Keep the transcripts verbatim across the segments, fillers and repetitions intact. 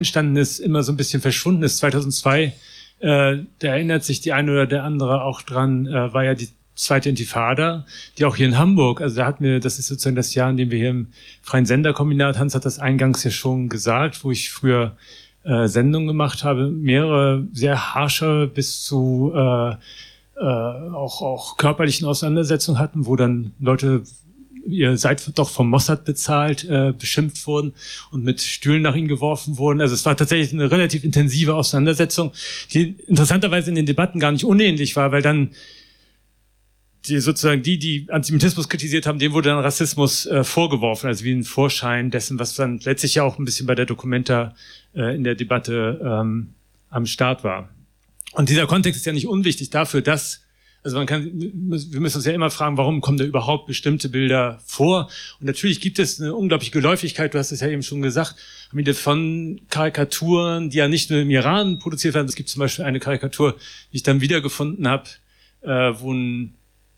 entstanden ist, immer so ein bisschen verschwunden ist. zweitausendzwei, äh, da erinnert sich die eine oder der andere auch dran, äh, war ja die zweite Intifada, die auch hier in Hamburg, also da hatten wir, das ist sozusagen das Jahr, in dem wir hier im Freien Senderkombinat, Hans hat das eingangs ja schon gesagt, wo ich früher äh, Sendungen gemacht habe, mehrere sehr harsche bis zu äh, äh, auch, auch körperlichen Auseinandersetzungen hatten, wo dann Leute, ihr seid doch vom Mossad bezahlt, äh, beschimpft wurden und mit Stühlen nach ihnen geworfen wurden. Also es war tatsächlich eine relativ intensive Auseinandersetzung, die interessanterweise in den Debatten gar nicht unähnlich war, weil dann die sozusagen die, die Antisemitismus kritisiert haben, dem wurde dann Rassismus äh, vorgeworfen, also wie ein Vorschein dessen, was dann letztlich ja auch ein bisschen bei der Documenta äh, in der Debatte ähm, am Start war. Und dieser Kontext ist ja nicht unwichtig dafür, dass, also man kann, wir müssen uns ja immer fragen, warum kommen da überhaupt bestimmte Bilder vor? Und natürlich gibt es eine unglaubliche Geläufigkeit, du hast es ja eben schon gesagt, von Karikaturen, die ja nicht nur im Iran produziert werden. Es gibt zum Beispiel eine Karikatur, die ich dann wiedergefunden habe, äh, wo ein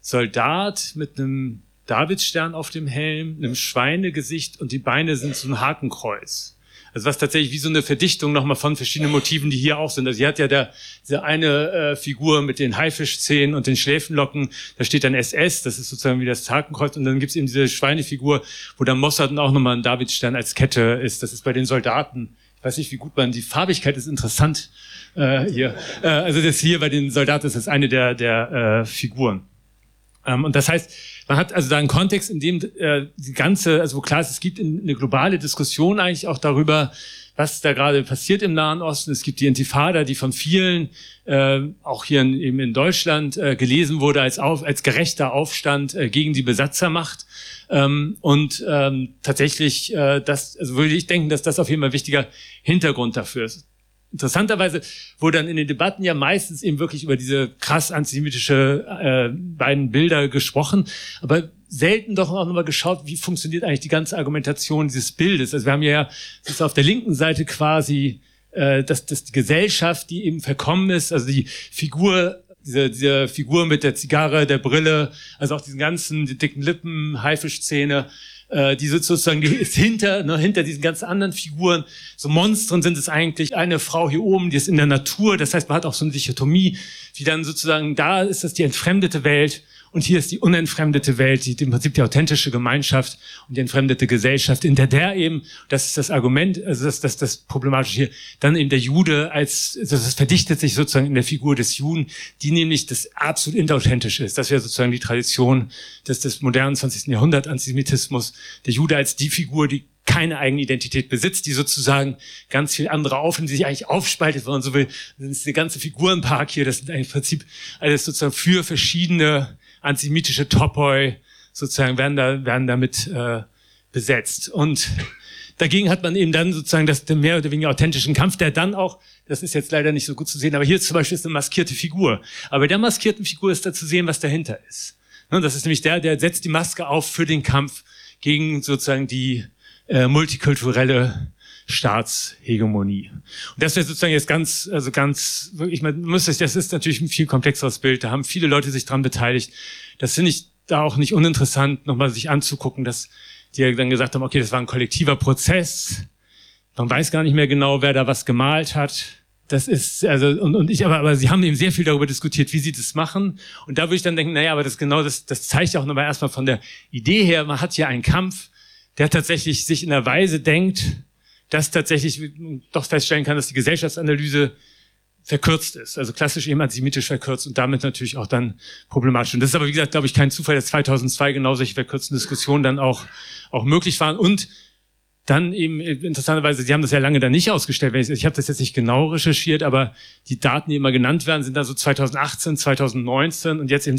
Soldat mit einem Davidstern auf dem Helm, einem Schweinegesicht und die Beine sind so ein Hakenkreuz. Also was tatsächlich wie so eine Verdichtung nochmal von verschiedenen Motiven, die hier auch sind. Also hier hat ja der, diese eine äh, Figur mit den Haifischzähnen und den Schläfenlocken, da steht dann S S, das ist sozusagen wie das Hakenkreuz, und dann gibt's eben diese Schweinefigur, wo dann Mossad und auch nochmal ein Davidstern als Kette ist. Das ist bei den Soldaten, ich weiß nicht, wie gut man, die Farbigkeit ist interessant äh, hier. Äh, also das hier bei den Soldaten ist das eine der, der äh, Figuren. Um, und das heißt, man hat also da einen Kontext, in dem äh, die ganze, also wo klar ist, es gibt eine globale Diskussion eigentlich auch darüber, was da gerade passiert im Nahen Osten. Es gibt die Intifada, die von vielen, äh, auch hier in, eben in Deutschland, äh, gelesen wurde als, auf, als gerechter Aufstand äh, gegen die Besatzermacht. Ähm, und ähm, tatsächlich, äh, das, also würde ich denken, dass das auf jeden Fall ein wichtiger Hintergrund dafür ist. Interessanterweise wurde dann in den Debatten ja meistens eben wirklich über diese krass antisemitische äh, beiden Bilder gesprochen, aber selten doch auch nochmal geschaut, wie funktioniert eigentlich die ganze Argumentation dieses Bildes. Also wir haben ja, das ist auf der linken Seite quasi äh, dass, dass die Gesellschaft, die eben verkommen ist, also die Figur, diese, diese Figur mit der Zigarre, der Brille, also auch diesen ganzen, die dicken Lippen, Haifischzähne, die sozusagen, die ist hinter, ne, hinter diesen ganzen anderen Figuren. So Monstren sind es eigentlich. Eine Frau hier oben, die ist in der Natur. Das heißt, man hat auch so eine Dichotomie, wie dann sozusagen, da ist das die entfremdete Welt und hier ist die unentfremdete Welt, die im Prinzip die authentische Gemeinschaft und die entfremdete Gesellschaft, in der der eben, das ist das Argument, also das, das, das Problematische hier, dann eben der Jude als, also das verdichtet sich sozusagen in der Figur des Juden, die nämlich das absolut inauthentisch ist. Das wäre sozusagen die Tradition des, des modernen zwanzigsten Jahrhundert Antisemitismus. Der Jude als die Figur, die keine eigene Identität besitzt, die sozusagen ganz viel andere aufnimmt, die sich eigentlich aufspaltet, wenn man so will. Das ist der ganze Figurenpark hier, das sind eigentlich im Prinzip alles sozusagen für verschiedene antisemitische Topoi sozusagen werden da werden damit äh, besetzt. Und dagegen hat man eben dann sozusagen das den mehr oder weniger authentischen Kampf, der dann auch, das ist jetzt leider nicht so gut zu sehen, aber hier zum Beispiel ist eine maskierte Figur. Aber bei der maskierten Figur ist da zu sehen, was dahinter ist. Ne, das ist nämlich der, der setzt die Maske auf für den Kampf gegen sozusagen die äh, multikulturelle Staatshegemonie. Und das wäre sozusagen jetzt ganz, also ganz, wirklich, man muss das, das ist natürlich ein viel komplexeres Bild. Da haben viele Leute sich dran beteiligt. Das finde ich da auch nicht uninteressant, nochmal sich anzugucken, dass die ja dann gesagt haben, okay, das war ein kollektiver Prozess. Man weiß gar nicht mehr genau, wer da was gemalt hat. Das ist, also, und, und ich, aber, aber sie haben eben sehr viel darüber diskutiert, wie sie das machen. Und da würde ich dann denken, naja, aber das genau, das, das zeigt ja auch nochmal erstmal von der Idee her, man hat hier einen Kampf, der tatsächlich sich in der Weise denkt, dass tatsächlich doch feststellen kann, dass die Gesellschaftsanalyse verkürzt ist, also klassisch eben antisemitisch verkürzt und damit natürlich auch dann problematisch. Und das ist aber, wie gesagt, glaube ich, kein Zufall, dass zweitausendzwei genau solche verkürzten Diskussionen dann auch auch möglich waren. Und dann eben interessanterweise, sie haben das ja lange dann nicht ausgestellt. Ich, ich habe das jetzt nicht genau recherchiert, aber die Daten, die immer genannt werden, sind dann so zweitausendachtzehn, zweitausendneunzehn und jetzt eben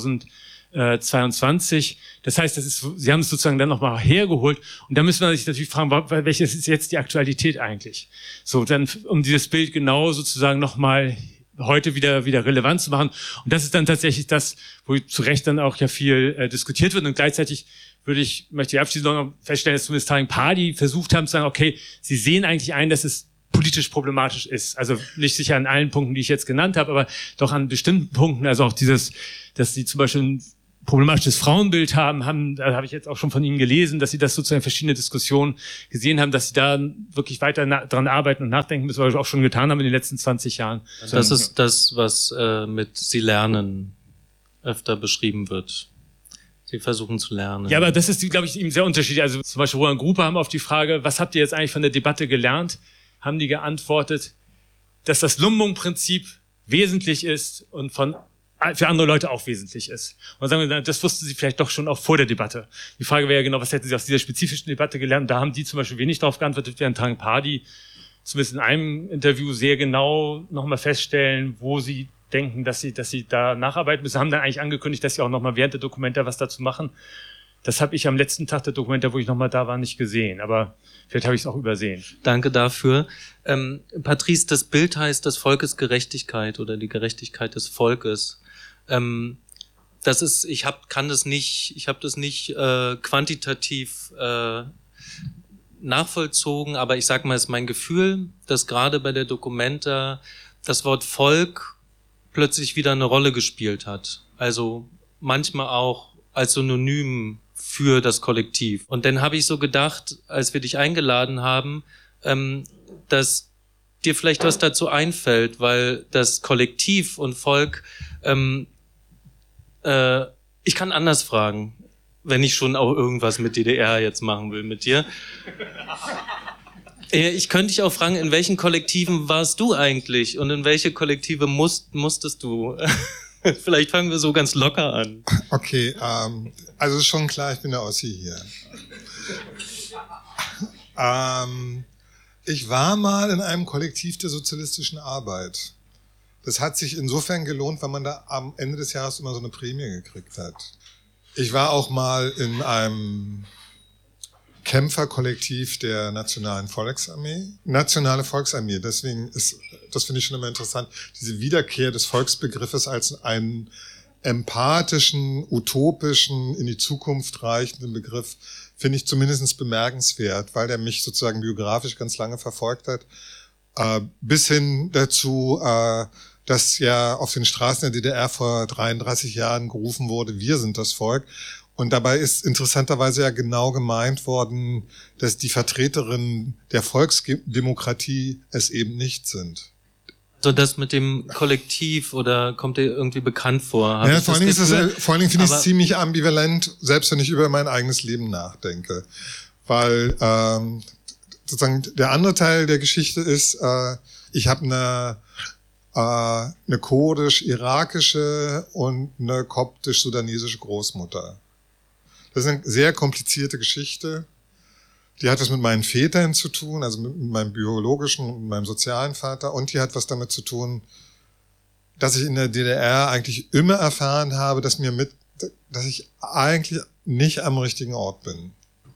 zweitausendzweiundzwanzig. Das heißt, das ist, sie haben es sozusagen dann nochmal hergeholt. Und da müssen wir sich natürlich fragen, welche ist jetzt die Aktualität eigentlich? So, dann, um dieses Bild genau sozusagen nochmal heute wieder, wieder relevant zu machen. Und das ist dann tatsächlich das, wo zu Recht dann auch ja viel äh, diskutiert wird. Und gleichzeitig würde ich, möchte ich abschließend noch feststellen, dass zumindest Taring Padi versucht haben zu sagen, okay, sie sehen eigentlich ein, dass es politisch problematisch ist. Also nicht sicher an allen Punkten, die ich jetzt genannt habe, aber doch an bestimmten Punkten, also auch dieses, dass sie zum Beispiel problematisches Frauenbild haben, haben, da habe ich jetzt auch schon von Ihnen gelesen, dass Sie das sozusagen in verschiedene Diskussionen gesehen haben, dass Sie da wirklich weiter na- dran arbeiten und nachdenken müssen, was wir auch schon getan haben in den letzten zwanzig Jahren. Das ist das, was äh, mit Sie lernen öfter beschrieben wird. Sie versuchen zu lernen. Ja, aber das ist, glaube ich, eben sehr unterschiedlich. Also zum Beispiel Roland Gruppe haben auf die Frage, was habt ihr jetzt eigentlich von der Debatte gelernt, haben die geantwortet, dass das Lumbung-Prinzip wesentlich ist und von für andere Leute auch wesentlich ist. Und sagen wir, das wussten sie vielleicht doch schon auch vor der Debatte. Die Frage wäre ja genau, was hätten sie aus dieser spezifischen Debatte gelernt? Da haben die zum Beispiel wenig darauf geantwortet, während Tank Pardi zumindest in einem Interview sehr genau nochmal feststellen, wo sie denken, dass sie, dass sie da nacharbeiten müssen. Haben dann eigentlich angekündigt, dass sie auch nochmal während der Dokumenta was dazu machen. Das habe ich am letzten Tag der Dokumenta, wo ich nochmal da war, nicht gesehen. Aber vielleicht habe ich es auch übersehen. Danke dafür. Ähm, Patrice, das Bild heißt, das Volk ist Gerechtigkeit oder die Gerechtigkeit des Volkes. Ähm, das ist, ich hab, kann das nicht, ich habe das nicht äh, quantitativ äh, nachvollzogen, aber ich sag mal, es ist mein Gefühl, dass gerade bei der Documenta das Wort Volk plötzlich wieder eine Rolle gespielt hat. Also manchmal auch als Synonym für das Kollektiv. Und dann habe ich so gedacht, als wir dich eingeladen haben, ähm, dass dir vielleicht was dazu einfällt, weil das Kollektiv und Volk, ähm, äh, ich kann anders fragen, wenn ich schon auch irgendwas mit D D R jetzt machen will mit dir. Ich könnte dich auch fragen, in welchen Kollektiven warst du eigentlich und in welche Kollektive musst, musstest du? Vielleicht fangen wir so ganz locker an. Okay, ähm, also ist schon klar, ich bin der Ossi hier. ähm, ich war mal in einem Kollektiv der sozialistischen Arbeit. Das hat sich insofern gelohnt, weil man da am Ende des Jahres immer so eine Prämie gekriegt hat. Ich war auch mal in einem Kämpferkollektiv der Nationalen Volksarmee. Nationale Volksarmee, deswegen ist, das finde ich schon immer interessant, diese Wiederkehr des Volksbegriffes als einen empathischen, utopischen, in die Zukunft reichenden Begriff, finde ich zumindest bemerkenswert, weil der mich sozusagen biografisch ganz lange verfolgt hat, äh, bis hin dazu, äh, dass ja auf den Straßen der D D R vor dreiunddreißig Jahren gerufen wurde, wir sind das Volk. Und dabei ist interessanterweise ja genau gemeint worden, dass die Vertreterinnen der Volksdemokratie es eben nicht sind. So das mit dem Kollektiv oder kommt dir irgendwie bekannt vor? Ja, vor allen Dingen ist das, vor allen Dingen finde ich es ziemlich ambivalent, selbst wenn ich über mein eigenes Leben nachdenke. Weil ähm, sozusagen der andere Teil der Geschichte ist, äh, ich habe eine äh, eine kurdisch-irakische und eine koptisch-sudanesische Großmutter. Das ist eine sehr komplizierte Geschichte. Die hat was mit meinen Vätern zu tun, also mit meinem biologischen und meinem sozialen Vater. Und die hat was damit zu tun, dass ich in der D D R eigentlich immer erfahren habe, dass mir mit, dass ich eigentlich nicht am richtigen Ort bin.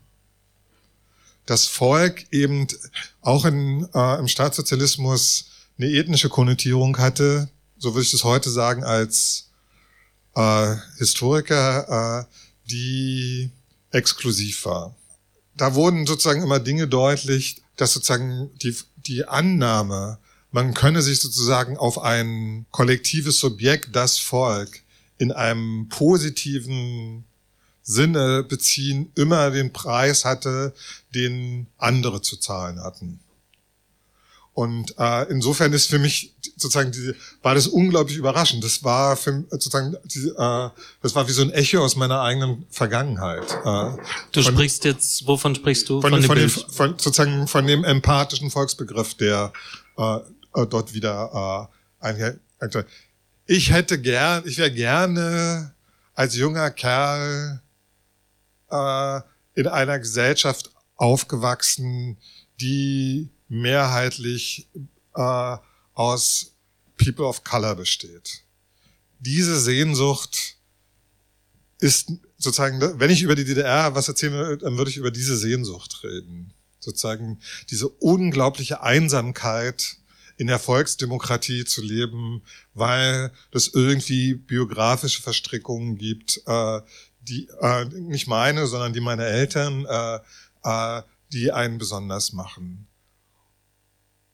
Das Volk eben auch in, äh, im Staatssozialismus eine ethnische Konnotierung hatte, so würde ich das heute sagen als äh, Historiker, äh, die exklusiv war. Da wurden sozusagen immer Dinge deutlich, dass sozusagen die, die Annahme, man könne sich sozusagen auf ein kollektives Subjekt, das Volk, in einem positiven Sinne beziehen, immer den Preis hatte, den andere zu zahlen hatten. Und äh, insofern ist für mich sozusagen die, war das unglaublich überraschend. Das war für, sozusagen die, äh, das war wie so ein Echo aus meiner eigenen Vergangenheit. Äh, du von, sprichst jetzt, wovon sprichst du? Von, von, von, dem dem, von sozusagen von dem empathischen Volksbegriff, der äh, dort wieder äh, einher. Ich hätte gern, ich wäre gerne als junger Kerl äh, in einer Gesellschaft aufgewachsen, die mehrheitlich äh, aus People of Color besteht. Diese Sehnsucht ist sozusagen, wenn ich über die D D R was erzählen würde, dann würde ich über diese Sehnsucht reden. Sozusagen diese unglaubliche Einsamkeit in der Volksdemokratie zu leben, weil es irgendwie biografische Verstrickungen gibt, äh, die äh, nicht meine, sondern die meine Eltern, äh, äh, die einen besonders machen.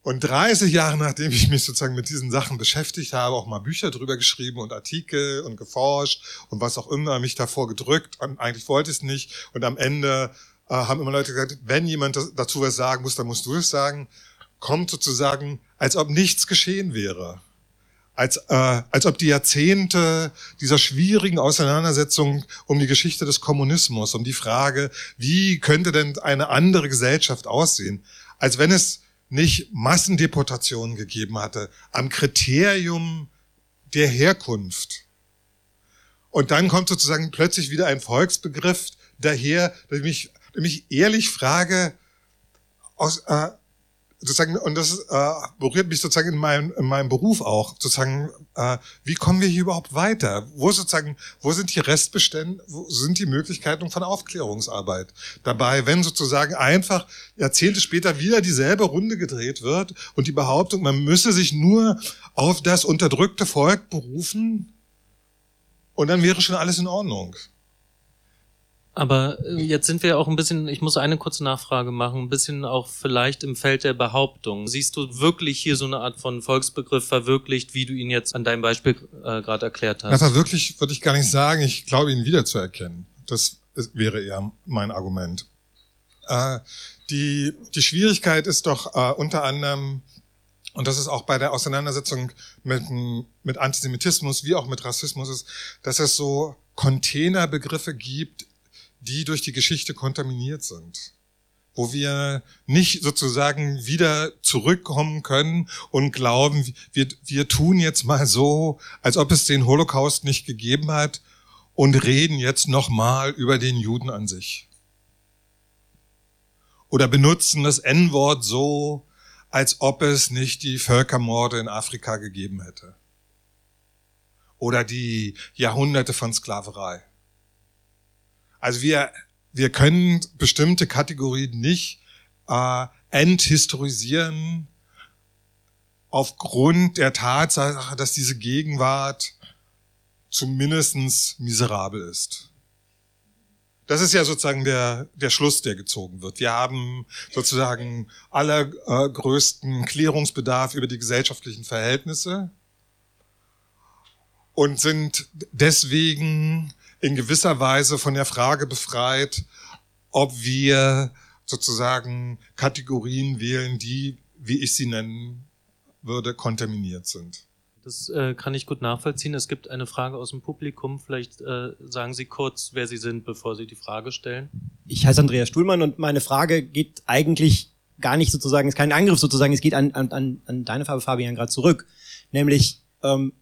Und dreißig Jahre, nachdem ich mich sozusagen mit diesen Sachen beschäftigt habe, auch mal Bücher drüber geschrieben und Artikel und geforscht und was auch immer, mich davor gedrückt, und eigentlich wollte ich es nicht. Und am Ende äh, haben immer Leute gesagt, wenn jemand das, dazu was sagen muss, dann musst du es sagen. Kommt sozusagen, als ob nichts geschehen wäre. Als, äh, als ob die Jahrzehnte dieser schwierigen Auseinandersetzung um die Geschichte des Kommunismus, um die Frage, wie könnte denn eine andere Gesellschaft aussehen, als wenn es nicht Massendeportationen gegeben hatte, am Kriterium der Herkunft. Und dann kommt sozusagen plötzlich wieder ein Volksbegriff daher, der mich, der mich ehrlich frage, aus, äh, sozusagen, und das äh, berührt mich sozusagen in meinem, in meinem Beruf auch, sozusagen, äh, wie kommen wir hier überhaupt weiter? Wo sozusagen, wo sind die Restbestände, wo sind die Möglichkeiten von Aufklärungsarbeit dabei, wenn sozusagen einfach Jahrzehnte später wieder dieselbe Runde gedreht wird und die Behauptung, man müsse sich nur auf das unterdrückte Volk berufen und dann wäre schon alles in Ordnung. Aber jetzt sind wir auch ein bisschen, ich muss eine kurze Nachfrage machen, ein bisschen auch vielleicht im Feld der Behauptung. Siehst du wirklich hier so eine Art von Volksbegriff verwirklicht, wie du ihn jetzt an deinem Beispiel äh, gerade erklärt hast? Na, verwirklicht würde ich gar nicht sagen. Ich glaube, ihn wiederzuerkennen. Das ist, wäre eher mein Argument. Äh, die, die Schwierigkeit ist doch äh, unter anderem, und das ist auch bei der Auseinandersetzung mit, mit Antisemitismus wie auch mit Rassismus ist, dass es so Containerbegriffe gibt, die durch die Geschichte kontaminiert sind, wo wir nicht sozusagen wieder zurückkommen können und glauben, wir, wir tun jetzt mal so, als ob es den Holocaust nicht gegeben hat und reden jetzt nochmal über den Juden an sich. Oder benutzen das En-Wort so, als ob es nicht die Völkermorde in Afrika gegeben hätte. Oder die Jahrhunderte von Sklaverei. Also wir, wir können bestimmte Kategorien nicht äh, enthistorisieren aufgrund der Tatsache, dass diese Gegenwart zumindest miserabel ist. Das ist ja sozusagen der, der Schluss, der gezogen wird. Wir haben sozusagen allergrößten Klärungsbedarf über die gesellschaftlichen Verhältnisse und sind deswegen in gewisser Weise von der Frage befreit, ob wir sozusagen Kategorien wählen, die, wie ich sie nennen würde, kontaminiert sind. Das äh, kann ich gut nachvollziehen. Es gibt eine Frage aus dem Publikum. Vielleicht äh, sagen Sie kurz, wer Sie sind, bevor Sie die Frage stellen. Ich heiße Andreas Stuhlmann und meine Frage geht eigentlich gar nicht sozusagen, ist kein Angriff sozusagen, es geht an, an, an deine Frage, Fabian, gerade zurück. Nämlich, ähm,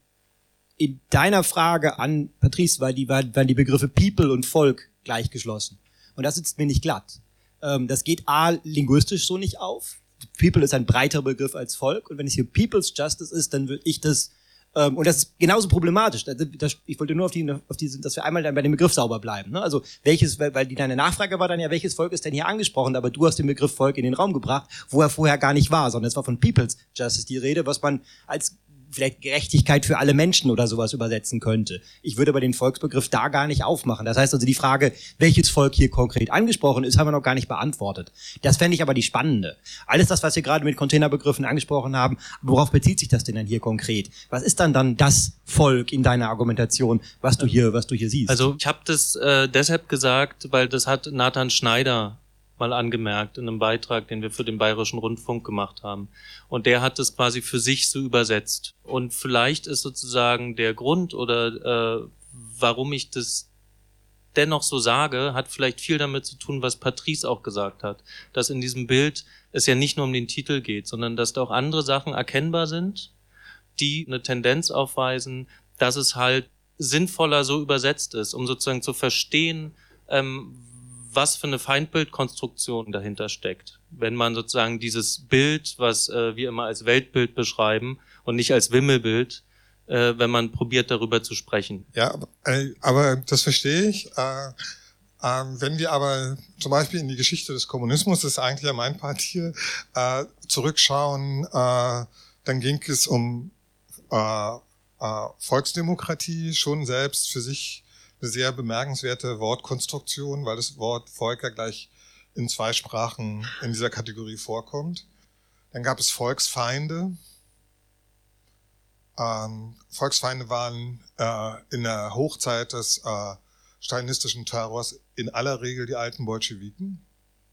in deiner Frage an Patrice war die, war, waren die Begriffe People und Volk gleichgeschlossen. Und das sitzt mir nicht glatt. Ähm, das geht A, linguistisch so nicht auf. People ist ein breiterer Begriff als Volk. Und wenn es hier People's Justice ist, dann würde ich das, ähm, und das ist genauso problematisch. Das, das, ich wollte nur auf die, auf diese, dass wir einmal dann bei dem Begriff sauber bleiben. Ne? Also welches, weil, weil die deine Nachfrage war dann ja, welches Volk ist denn hier angesprochen? Aber du hast den Begriff Volk in den Raum gebracht, wo er vorher gar nicht war, sondern es war von People's Justice die Rede, was man als vielleicht Gerechtigkeit für alle Menschen oder sowas übersetzen könnte. Ich würde aber den Volksbegriff da gar nicht aufmachen. Das heißt also, die Frage, welches Volk hier konkret angesprochen ist, haben wir noch gar nicht beantwortet. Das fände ich aber die spannende. Alles das, was wir gerade mit Containerbegriffen angesprochen haben, worauf bezieht sich das denn dann hier konkret? Was ist dann dann das Volk in deiner Argumentation, was du hier, was du hier siehst? Also ich habe das äh, deshalb gesagt, weil das hat Nathan Schneider mal angemerkt in einem Beitrag, den wir für den Bayerischen Rundfunk gemacht haben. Und der hat das quasi für sich so übersetzt. Und vielleicht ist sozusagen der Grund oder äh, warum ich das dennoch so sage, hat vielleicht viel damit zu tun, was Patrice auch gesagt hat. Dass in diesem Bild es ja nicht nur um den Titel geht, sondern dass da auch andere Sachen erkennbar sind, die eine Tendenz aufweisen, dass es halt sinnvoller so übersetzt ist, um sozusagen zu verstehen, ähm, was für eine Feindbildkonstruktion dahinter steckt. Wenn man sozusagen dieses Bild, was äh, wir immer als Weltbild beschreiben und nicht als Wimmelbild, äh, wenn man probiert, darüber zu sprechen. Ja, aber, äh, aber das verstehe ich. Äh, äh, wenn wir aber zum Beispiel in die Geschichte des Kommunismus, das ist eigentlich ja mein Part hier, äh, zurückschauen, äh, dann ging es um äh, äh, Volksdemokratie schon selbst für sich eine sehr bemerkenswerte Wortkonstruktion, weil das Wort Volk ja gleich in zwei Sprachen in dieser Kategorie vorkommt. Dann gab es Volksfeinde. Ähm, Volksfeinde waren äh, in der Hochzeit des äh, stalinistischen Terrors in aller Regel die alten Bolschewiken.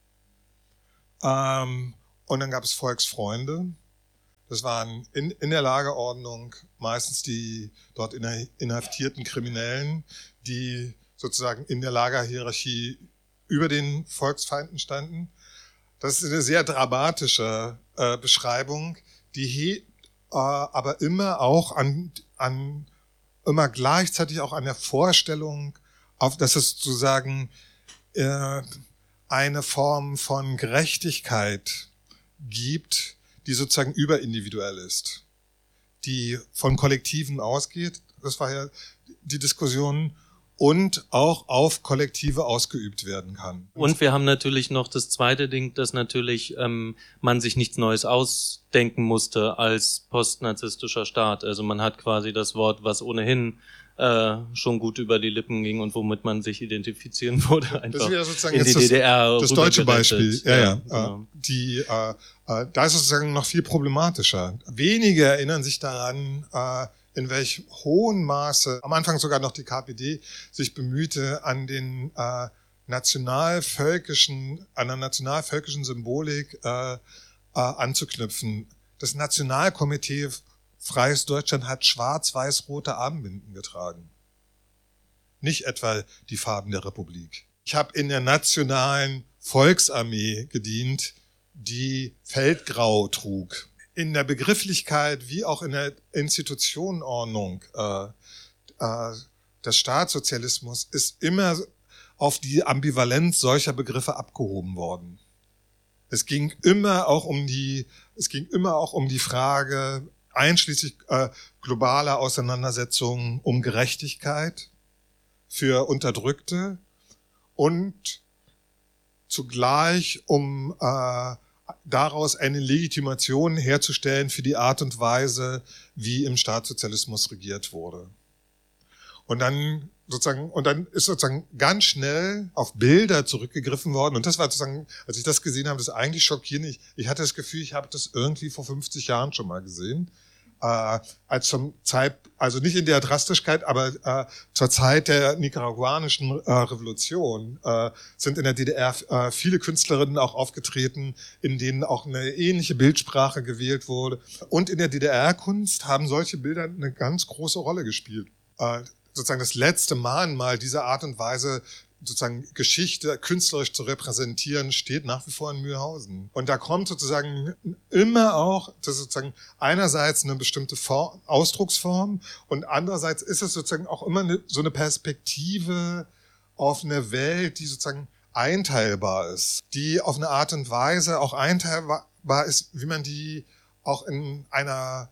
Ähm, und dann gab es Volksfreunde. Das waren in, in der Lagerordnung meistens die dort inhaftierten Kriminellen, die sozusagen in der Lagerhierarchie über den Volksfeinden standen. Das ist eine sehr dramatische äh, Beschreibung, die he, äh, aber immer auch an, an, immer gleichzeitig auch an der Vorstellung, auf, dass es sozusagen äh, eine Form von Gerechtigkeit gibt, die sozusagen überindividuell ist, die von Kollektiven ausgeht, das war ja die Diskussion, und auch auf Kollektive ausgeübt werden kann. Und wir haben natürlich noch das zweite Ding, dass natürlich ähm, man sich nichts Neues ausdenken musste als postnarzisstischer Staat. Also man hat quasi das Wort, was ohnehin äh, schon gut über die Lippen ging und womit man sich identifizieren wurde, einfach das wäre sozusagen in die jetzt D D R. Das, das deutsche Beispiel, ja, ja. ja genau. Die, äh, äh, da ist es sozusagen noch viel problematischer. Wenige erinnern sich daran, äh, in welch hohen Maße, am Anfang sogar noch die K P D, sich bemühte, an den äh, nationalvölkischen, an der nationalvölkischen Symbolik äh, äh, anzuknüpfen. Das Nationalkomitee Freies Deutschland hat schwarz-weiß-rote Armbinden getragen. Nicht etwa die Farben der Republik. Ich habe in der nationalen Volksarmee gedient, die Feldgrau trug. In der Begrifflichkeit wie auch in der Institutionenordnung äh, äh, des Staatssozialismus ist immer auf die Ambivalenz solcher Begriffe abgehoben worden. Es ging immer auch um die, es ging immer auch um die Frage, einschließlich äh, globaler Auseinandersetzungen, um Gerechtigkeit für Unterdrückte und zugleich um äh, daraus eine Legitimation herzustellen für die Art und Weise, wie im Staatssozialismus regiert wurde. Und dann sozusagen, und dann ist sozusagen ganz schnell auf Bilder zurückgegriffen worden. Und das war sozusagen, als ich das gesehen habe, das ist eigentlich schockierend. Ich, ich hatte das Gefühl, ich habe das irgendwie vor fünfzig Jahren schon mal gesehen. Äh, als zum Zeit, also nicht in der Drastigkeit, aber äh, zur Zeit der nicaraguanischen äh, Revolution äh, sind in der D D R äh, viele Künstlerinnen auch aufgetreten, in denen auch eine ähnliche Bildsprache gewählt wurde. Und in der D D R-Kunst haben solche Bilder eine ganz große Rolle gespielt. Äh, sozusagen das letzte Mahnmal dieser Art und Weise, sozusagen Geschichte künstlerisch zu repräsentieren, steht nach wie vor in Mühlhausen. Und da kommt sozusagen immer auch, das ist sozusagen einerseits eine bestimmte Form, Ausdrucksform und andererseits ist es sozusagen auch immer eine, so eine Perspektive auf eine Welt, die sozusagen einteilbar ist, die auf eine Art und Weise auch einteilbar ist, wie man die auch in einer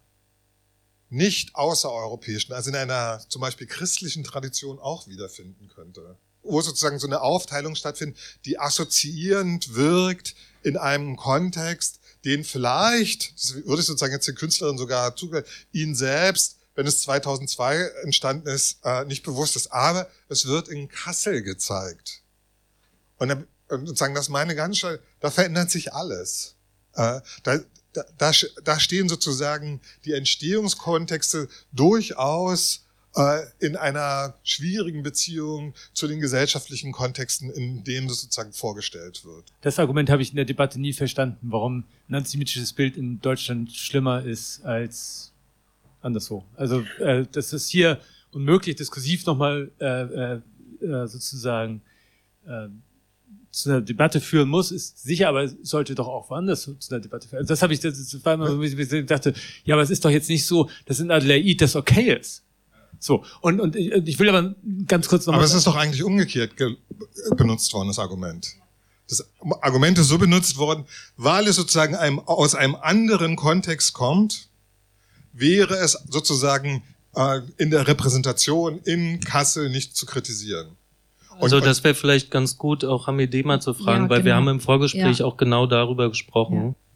nicht außereuropäischen, also in einer zum Beispiel christlichen Tradition auch wiederfinden könnte. Wo sozusagen so eine Aufteilung stattfindet, die assoziierend wirkt in einem Kontext, den vielleicht, das würde ich sozusagen jetzt den Künstlerinnen sogar zugehören, ihnen selbst, wenn es zweitausendzwei entstanden ist, nicht bewusst ist. Aber es wird in Kassel gezeigt. Und dann, sozusagen, das meine ganz schnell, da verändert sich alles. Da, da, da stehen sozusagen die Entstehungskontexte durchaus in einer schwierigen Beziehung zu den gesellschaftlichen Kontexten, in denen das sozusagen vorgestellt wird. Das Argument habe ich in der Debatte nie verstanden, warum ein antisemitisches Bild in Deutschland schlimmer ist als anderswo. Also, äh, dass es hier unmöglich diskursiv nochmal äh, äh, sozusagen äh, zu einer Debatte führen muss, ist sicher, aber es sollte doch auch woanders zu einer Debatte führen. Also das habe ich, das war immer, ich dachte, ja, aber es ist doch jetzt nicht so, dass in Adelaide das okay ist. So, und, und ich will aber ganz kurz noch Aber mal es ist doch eigentlich umgekehrt benutzt worden, das Argument. Das Argument ist so benutzt worden, weil es sozusagen einem, aus einem anderen Kontext kommt, wäre es sozusagen äh, in der Repräsentation in Kassel nicht zu kritisieren. Und, also das wäre vielleicht ganz gut, auch Hamideh mal zu fragen, ja, weil genau. Wir haben im Vorgespräch ja. auch genau darüber gesprochen. Ja.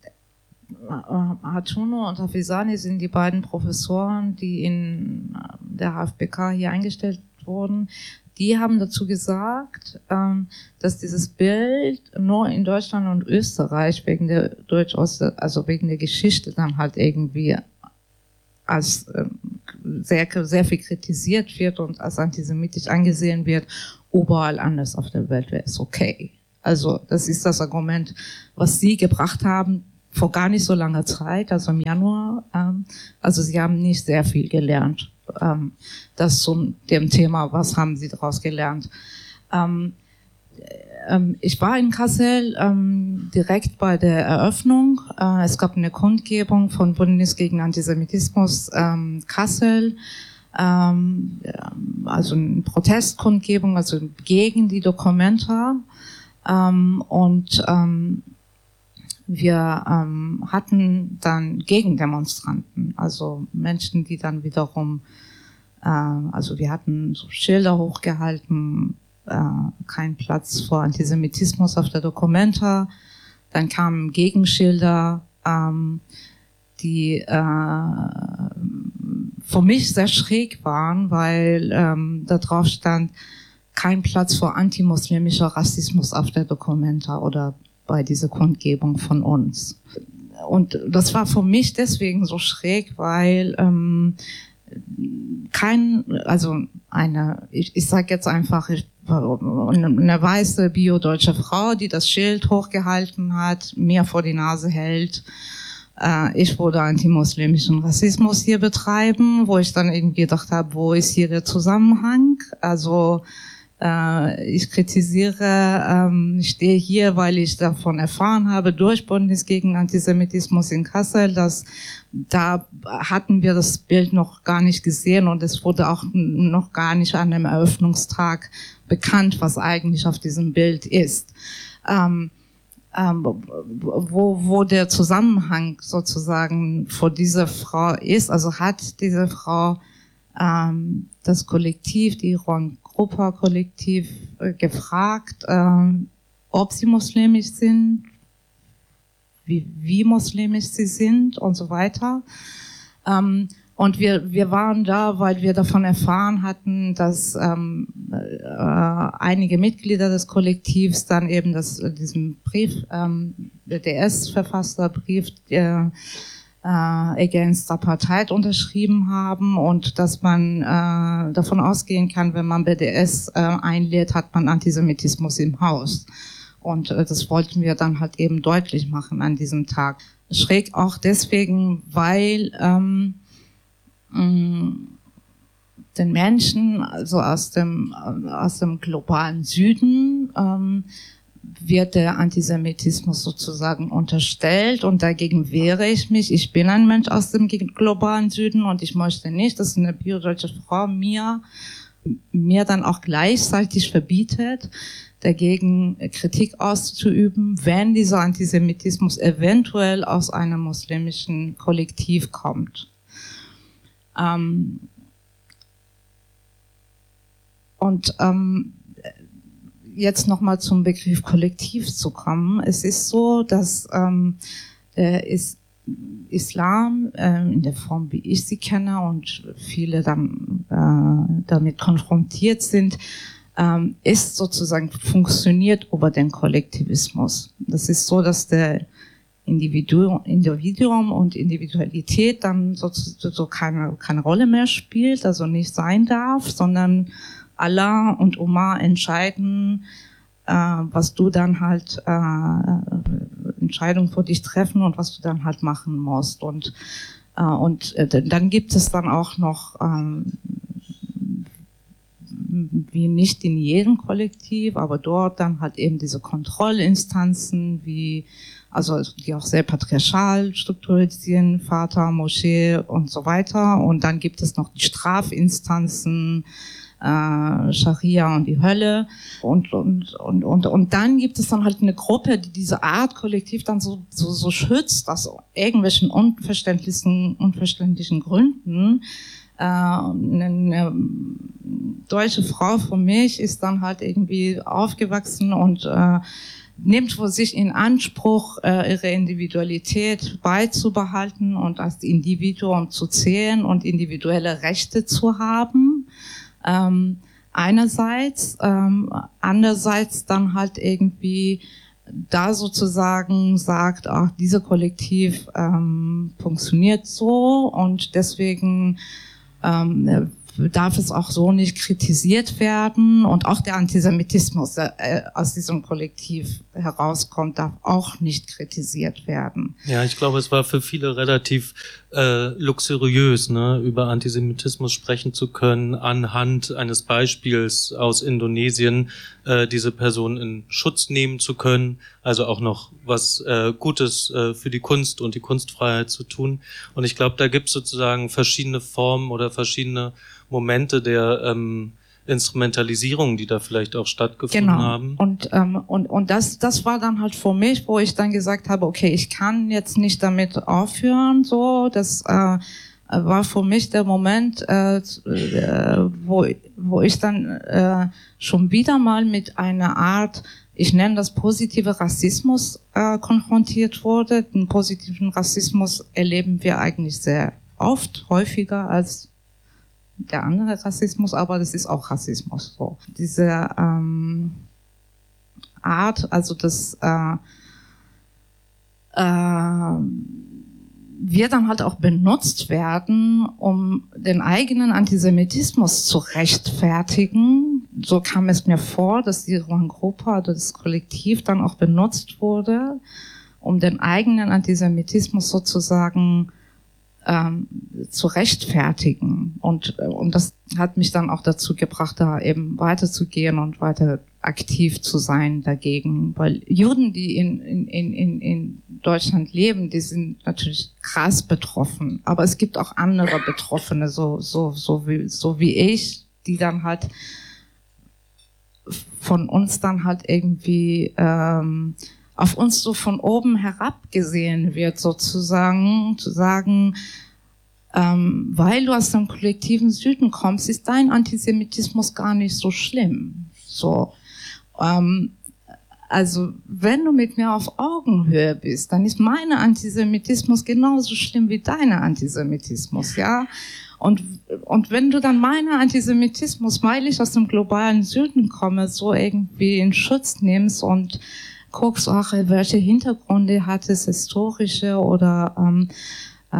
Hachuno und Hafizani sind die beiden Professoren, die in der H F B K hier eingestellt wurden, die haben dazu gesagt, ähm, dass dieses Bild nur in Deutschland und Österreich wegen der durchaus, also wegen der Geschichte dann halt irgendwie als ähm, sehr, sehr viel kritisiert wird und als antisemitisch angesehen wird. Überall anders auf der Welt wäre es okay. Also das ist das Argument, was Sie gebracht haben vor gar nicht so langer Zeit, also im Januar. Ähm, also Sie haben nicht sehr viel gelernt. Ähm, das zu dem Thema, was haben Sie daraus gelernt? Ähm, ähm, ich war in Kassel ähm, direkt bei der Eröffnung. Äh, es gab eine Kundgebung von Bündnis gegen Antisemitismus ähm, Kassel. Ähm, also eine Protestkundgebung, also gegen die Documenta. Ähm, und ähm, wir ähm, hatten dann Gegendemonstranten, also Menschen, die dann wiederum, äh, also wir hatten so Schilder hochgehalten, äh, kein Platz vor Antisemitismus auf der Documenta. Dann kamen Gegenschilder, ähm, die äh, für mich sehr schräg waren, weil ähm, da drauf stand, kein Platz für antimuslimischer Rassismus auf der Documenta oder bei dieser Kundgebung von uns. Und das war für mich deswegen so schräg, weil ähm, kein, also eine, ich, ich sage jetzt einfach, ich, eine weiße bio-deutsche Frau, die das Schild hochgehalten hat, mir vor die Nase hält, äh, ich würde antimuslimischen Rassismus hier betreiben, wo ich dann irgendwie gedacht habe, wo ist hier der Zusammenhang? Also ich kritisiere, ähm, ich stehe hier, weil ich davon erfahren habe, durch Bündnis gegen Antisemitismus in Kassel, dass da hatten wir das Bild noch gar nicht gesehen und es wurde auch noch gar nicht an dem Eröffnungstag bekannt, was eigentlich auf diesem Bild ist. Ähm, ähm, wo, wo der Zusammenhang sozusagen vor dieser Frau ist, also hat diese Frau ähm, das Kollektiv, die Europa-Kollektiv äh, gefragt, äh, ob sie muslimisch sind, wie, wie muslimisch sie sind und so weiter. Ähm, und wir, wir waren da, weil wir davon erfahren hatten, dass ähm, äh, einige Mitglieder des Kollektivs dann eben das, diesen Brief, ähm, B D S-verfasster Brief, äh, äh, Against Apartheid unterschrieben haben und dass man äh, davon ausgehen kann, wenn man B D S äh, einlädt, hat man Antisemitismus im Haus. Und äh, das wollten wir dann halt eben deutlich machen an diesem Tag. Schräg auch deswegen, weil ähm, mh, den Menschen, also aus dem, aus dem globalen Süden, ähm, wird der Antisemitismus sozusagen unterstellt und dagegen wehre ich mich. Ich bin ein Mensch aus dem globalen Süden und ich möchte nicht, dass eine bio-deutsche Frau mir, mir dann auch gleichzeitig verbietet, dagegen Kritik auszuüben, wenn dieser Antisemitismus eventuell aus einem muslimischen Kollektiv kommt. Ähm und ähm jetzt nochmal zum Begriff Kollektiv zu kommen. Es ist so, dass ähm, der Is Islam äh, in der Form, wie ich sie kenne und viele dann äh, damit konfrontiert sind, ähm, ist sozusagen funktioniert über den Kollektivismus. Das ist so, dass der Individuum, Individuum und Individualität dann so, so keine, keine Rolle mehr spielt, also nicht sein darf, sondern Allah und Umar entscheiden, äh, was du dann halt, äh, Entscheidungen für dich treffen und was du dann halt machen musst. Und, äh, und äh, dann gibt es dann auch noch, ähm, wie nicht in jedem Kollektiv, aber dort dann halt eben diese Kontrollinstanzen, wie, also die auch sehr patriarchal strukturiert sind, Vater, Moschee und so weiter. Und dann gibt es noch die Strafinstanzen, Äh, Scharia und die Hölle und, und, und, und, und dann gibt es dann halt eine Gruppe, die diese Art Kollektiv dann so, so, so schützt, aus irgendwelchen unverständlichen, unverständlichen Gründen. Äh, eine, eine deutsche Frau von mich ist dann halt irgendwie aufgewachsen und äh, nimmt für sich in Anspruch, äh, ihre Individualität beizubehalten und als Individuum zu zählen und individuelle Rechte zu haben. Ähm, einerseits, ähm, andererseits dann halt irgendwie da sozusagen sagt, ach, dieser Kollektiv ähm, funktioniert so und deswegen ähm, darf es auch so nicht kritisiert werden und auch der Antisemitismus, der äh, aus diesem Kollektiv herauskommt, darf auch nicht kritisiert werden. Ja, ich glaube, es war für viele relativ äh, luxuriös, ne, über Antisemitismus sprechen zu können, anhand eines Beispiels aus Indonesien äh, diese Person in Schutz nehmen zu können, also auch noch was äh, Gutes äh, für die Kunst und die Kunstfreiheit zu tun. Und ich glaube, da gibt es sozusagen verschiedene Formen oder verschiedene Momente der ähm, Instrumentalisierung, die da vielleicht auch stattgefunden genau. haben. Und ähm, und und das das war dann halt für mich, wo ich dann gesagt habe, okay, ich kann jetzt nicht damit aufhören, so. Das äh, war für mich der Moment, äh, äh, wo wo ich dann äh, schon wieder mal mit einer Art, ich nenne das positive Rassismus, äh, konfrontiert wurde. Den positiven Rassismus erleben wir eigentlich sehr oft, häufiger als der andere Rassismus, aber das ist auch Rassismus. So. Diese ähm, Art, also das äh, äh, wird dann halt auch benutzt werden, um den eigenen Antisemitismus zu rechtfertigen. So kam es mir vor, dass die Ruangruppe oder das Kollektiv dann auch benutzt wurde, um den eigenen Antisemitismus sozusagen Ähm, zu rechtfertigen. Und, und das hat mich dann auch dazu gebracht, da eben weiterzugehen und weiter aktiv zu sein dagegen. Weil Juden, die in, in, in, in Deutschland leben, die sind natürlich krass betroffen. Aber es gibt auch andere Betroffene, so, so, so wie, so wie ich, die dann halt von uns dann halt irgendwie, ähm, auf uns so von oben herab gesehen wird, sozusagen, zu sagen, ähm, weil du aus dem kollektiven Süden kommst, ist dein Antisemitismus gar nicht so schlimm. So, ähm, also wenn du mit mir auf Augenhöhe bist, dann ist mein Antisemitismus genauso schlimm wie deiner Antisemitismus, ja. Und und wenn du dann meinen Antisemitismus, weil ich aus dem globalen Süden komme, so irgendwie in Schutz nimmst und guckst, ach, welche Hintergründe hat es, historische oder ähm, äh,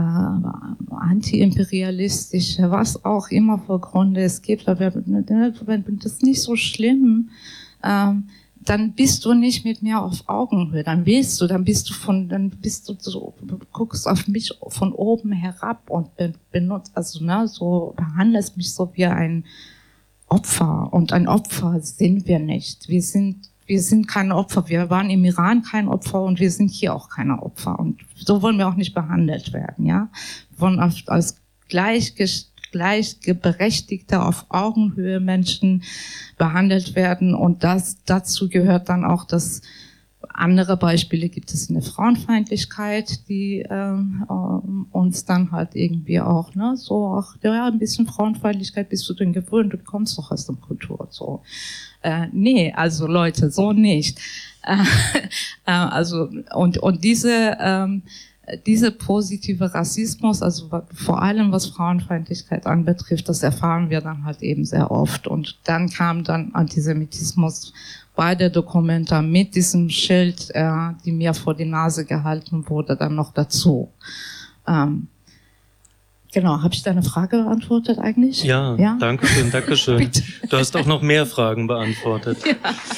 antiimperialistische, was auch immer für Gründe es gibt, aber wenn das ist nicht so schlimm, ähm, dann bist du nicht mit mir auf Augenhöhe, dann willst du, dann bist du von, dann bist du so, guckst auf mich von oben herab und benutzt, also ne, so behandelst mich so wie ein Opfer, und ein Opfer sind wir nicht. Wir sind Wir sind keine Opfer. Wir waren im Iran kein Opfer und wir sind hier auch keine Opfer. Und so wollen wir auch nicht behandelt werden, ja. Wir wollen als gleich, gleichberechtigte, auf Augenhöhe Menschen behandelt werden. Und das, dazu gehört dann auch, dass andere Beispiele gibt es in der Frauenfeindlichkeit, die ähm, uns dann halt irgendwie auch, ne, so auch, ja, ein bisschen Frauenfeindlichkeit bist du denn gewöhnt, du kommst doch aus der Kultur, so. Äh, nee, also Leute, so nicht. Äh, äh, also und und diese ähm, diese positive Rassismus, also vor allem was Frauenfeindlichkeit anbetrifft, das erfahren wir dann halt eben sehr oft. Und dann kam dann Antisemitismus bei der Documenta mit diesem Schild, äh, die mir vor die Nase gehalten wurde, dann noch dazu. Ähm, Genau, habe ich deine Frage beantwortet eigentlich? Ja, ja? danke schön, danke schön. Du hast auch noch mehr Fragen beantwortet. Ja.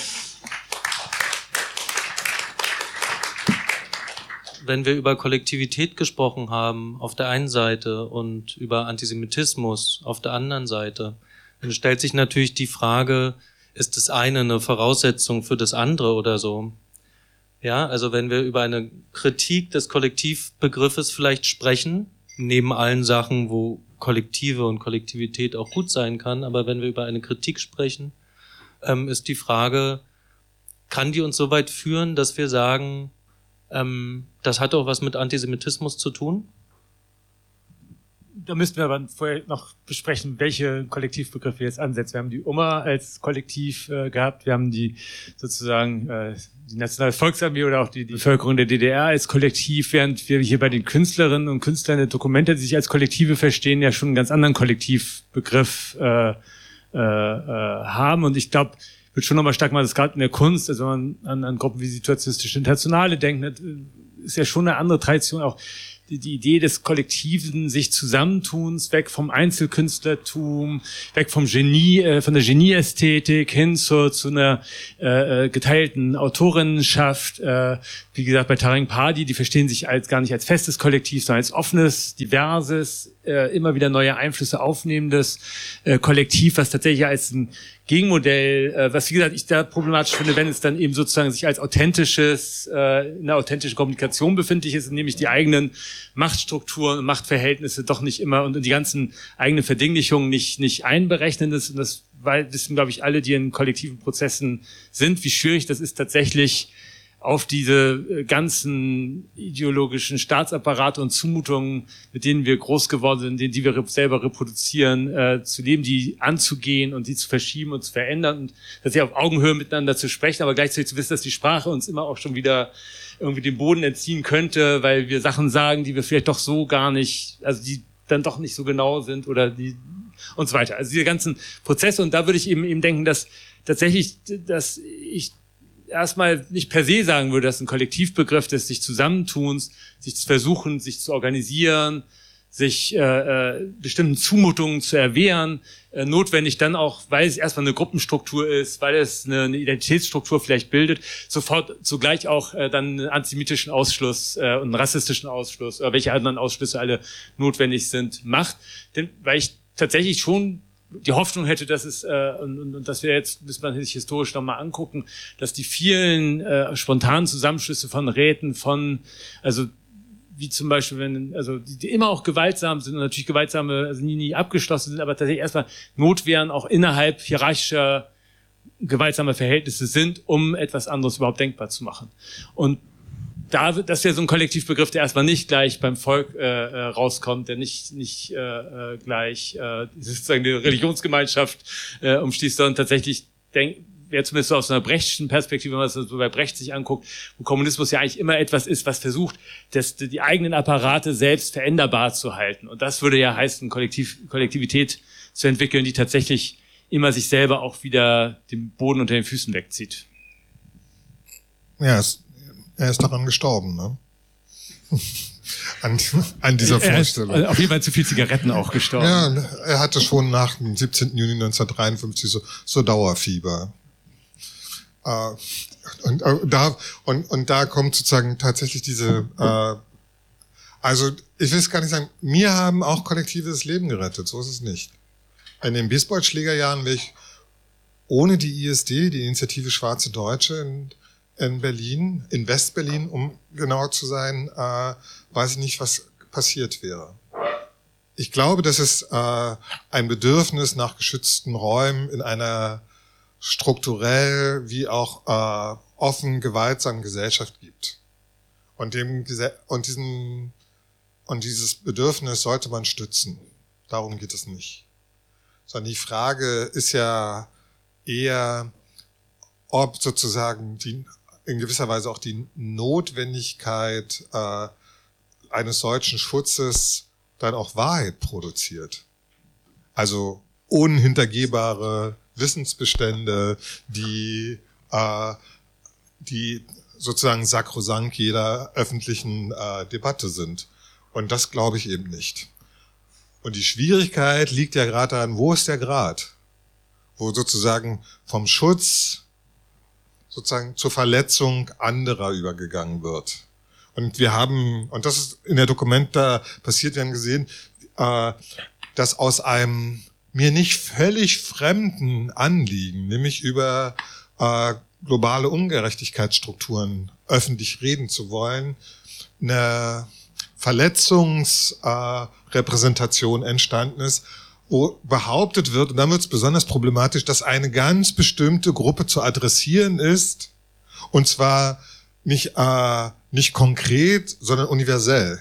Wenn wir über Kollektivität gesprochen haben, auf der einen Seite, und über Antisemitismus auf der anderen Seite, dann stellt sich natürlich die Frage, ist das eine eine Voraussetzung für das andere oder so? Ja, also wenn wir über eine Kritik des Kollektivbegriffes vielleicht sprechen, neben allen Sachen, wo Kollektive und Kollektivität auch gut sein kann, aber wenn wir über eine Kritik sprechen, ähm, ist die Frage, kann die uns so weit führen, dass wir sagen, ähm, das hat doch was mit Antisemitismus zu tun? Da müssten wir aber vorher noch besprechen, welche Kollektivbegriffe wir jetzt ansetzen. Wir haben die U M A als Kollektiv äh, gehabt, wir haben die sozusagen äh, die Nationale Volksarmee oder auch die, die Bevölkerung der D D R als Kollektiv, während wir hier bei den Künstlerinnen und Künstlern der Dokumente, die sich als Kollektive verstehen, ja schon einen ganz anderen Kollektivbegriff äh, äh, äh, haben. Und ich glaube, ich würde schon nochmal stark machen, dass gerade in der Kunst, also wenn man an, an Gruppen wie Situationistische Internationale denkt, ist ja schon eine andere Tradition, auch die, die Idee des kollektiven sich Zusammentuns, weg vom Einzelkünstlertum, weg vom Genie, äh, von der Genieästhetik hin zur, zu einer äh, geteilten Autorinnenschaft. Äh, wie gesagt, bei Tarang Padi, die verstehen sich als gar nicht als festes Kollektiv, sondern als offenes, diverses, äh, immer wieder neue Einflüsse aufnehmendes äh, Kollektiv, was tatsächlich als ein Gegenmodell, äh, was wie gesagt ich da problematisch finde, wenn es dann eben sozusagen sich als authentisches, äh, in einer authentischen Kommunikation befindlich ist, nämlich die eigenen Machtstrukturen und Machtverhältnisse doch nicht immer und die ganzen eigenen Verdinglichungen nicht nicht einberechnen ist. Und das wissen, glaube ich, alle, die in kollektiven Prozessen sind, wie schwierig das ist, tatsächlich auf diese ganzen ideologischen Staatsapparate und Zumutungen, mit denen wir groß geworden sind, die, die wir selber reproduzieren, äh, zu leben, die anzugehen und die zu verschieben und zu verändern und tatsächlich auf Augenhöhe miteinander zu sprechen, aber gleichzeitig zu wissen, dass die Sprache uns immer auch schon wieder irgendwie den Boden entziehen könnte, weil wir Sachen sagen, die wir vielleicht doch so gar nicht, also die dann doch nicht so genau sind oder die und so weiter. Also diese ganzen Prozesse, und da würde ich eben eben denken, dass tatsächlich, dass ich erstmal nicht per se sagen würde, dass ein Kollektivbegriff des sich Zusammentuns, sich zu versuchen, sich zu organisieren, sich äh, äh, bestimmten Zumutungen zu erwehren, äh, notwendig dann auch, weil es erstmal eine Gruppenstruktur ist, weil es eine, eine Identitätsstruktur vielleicht bildet, sofort zugleich auch äh, dann einen antisemitischen Ausschluss äh, und einen rassistischen Ausschluss oder welche anderen Ausschlüsse alle notwendig sind, macht. Denn weil ich tatsächlich schon die Hoffnung hätte, dass es äh, und, und dass wir jetzt, bis man sich historisch nochmal angucken, dass die vielen äh, spontanen Zusammenschlüsse von Räten, von also wie zum Beispiel, wenn also die, die immer auch gewaltsam sind und natürlich gewaltsame, also nie nie abgeschlossen sind, aber tatsächlich erstmal Notwehren auch innerhalb hierarchischer gewaltsamer Verhältnisse sind, um etwas anderes überhaupt denkbar zu machen. Und da, das wäre so ein Kollektivbegriff, der erstmal nicht gleich beim Volk äh, rauskommt, der nicht nicht äh, gleich äh, sozusagen die Religionsgemeinschaft äh, umschließt, sondern tatsächlich denk, wäre zumindest so aus einer Brechtschen Perspektive, wenn man das so bei Brecht sich anguckt, wo Kommunismus ja eigentlich immer etwas ist, was versucht, das, die eigenen Apparate selbst veränderbar zu halten. Und das würde ja heißen, Kollektiv, Kollektivität zu entwickeln, die tatsächlich immer sich selber auch wieder den Boden unter den Füßen wegzieht. Ja, es Er ist daran gestorben, ne? an, an dieser er Vorstellung. Ist auf jeden Fall zu viel Zigaretten auch gestorben. Ja, er hatte schon nach dem siebzehnten Juni neunzehnhundertdreiundfünfzig so, so Dauerfieber. Äh, und, äh, da, und, und da kommt sozusagen tatsächlich diese, äh, also ich will es gar nicht sagen, mir haben auch Kollektive das Leben gerettet, so ist es nicht. In den Bisbeuth-Schlägerjahren wäre ich ohne die I S D, die Initiative Schwarze Deutsche, in, in Berlin, in West-Berlin, um genauer zu sein, äh, weiß ich nicht, was passiert wäre. Ich glaube, dass es äh, ein Bedürfnis nach geschützten Räumen in einer strukturell wie auch äh, offen gewaltsamen Gesellschaft gibt. Und dem und diesen und dieses Bedürfnis sollte man stützen. Darum geht es nicht. Sondern die Frage ist ja eher, ob sozusagen die in gewisser Weise auch die Notwendigkeit äh, eines solchen Schutzes dann auch Wahrheit produziert. Also unhintergehbare Wissensbestände, die äh, die sozusagen sakrosankt jeder öffentlichen äh, Debatte sind. Und das glaube ich eben nicht. Und die Schwierigkeit liegt ja gerade daran, wo ist der Grad? Wo sozusagen vom Schutz sozusagen zur Verletzung anderer übergegangen wird. Und wir haben, und das ist in der Dokumenta passiert, wir haben gesehen, äh, dass aus einem mir nicht völlig fremden Anliegen, nämlich über äh, globale Ungerechtigkeitsstrukturen öffentlich reden zu wollen, eine Verletzungsrepräsentation äh, entstanden ist, wo behauptet wird, und dann wird es besonders problematisch, dass eine ganz bestimmte Gruppe zu adressieren ist, und zwar nicht äh, nicht konkret, sondern universell.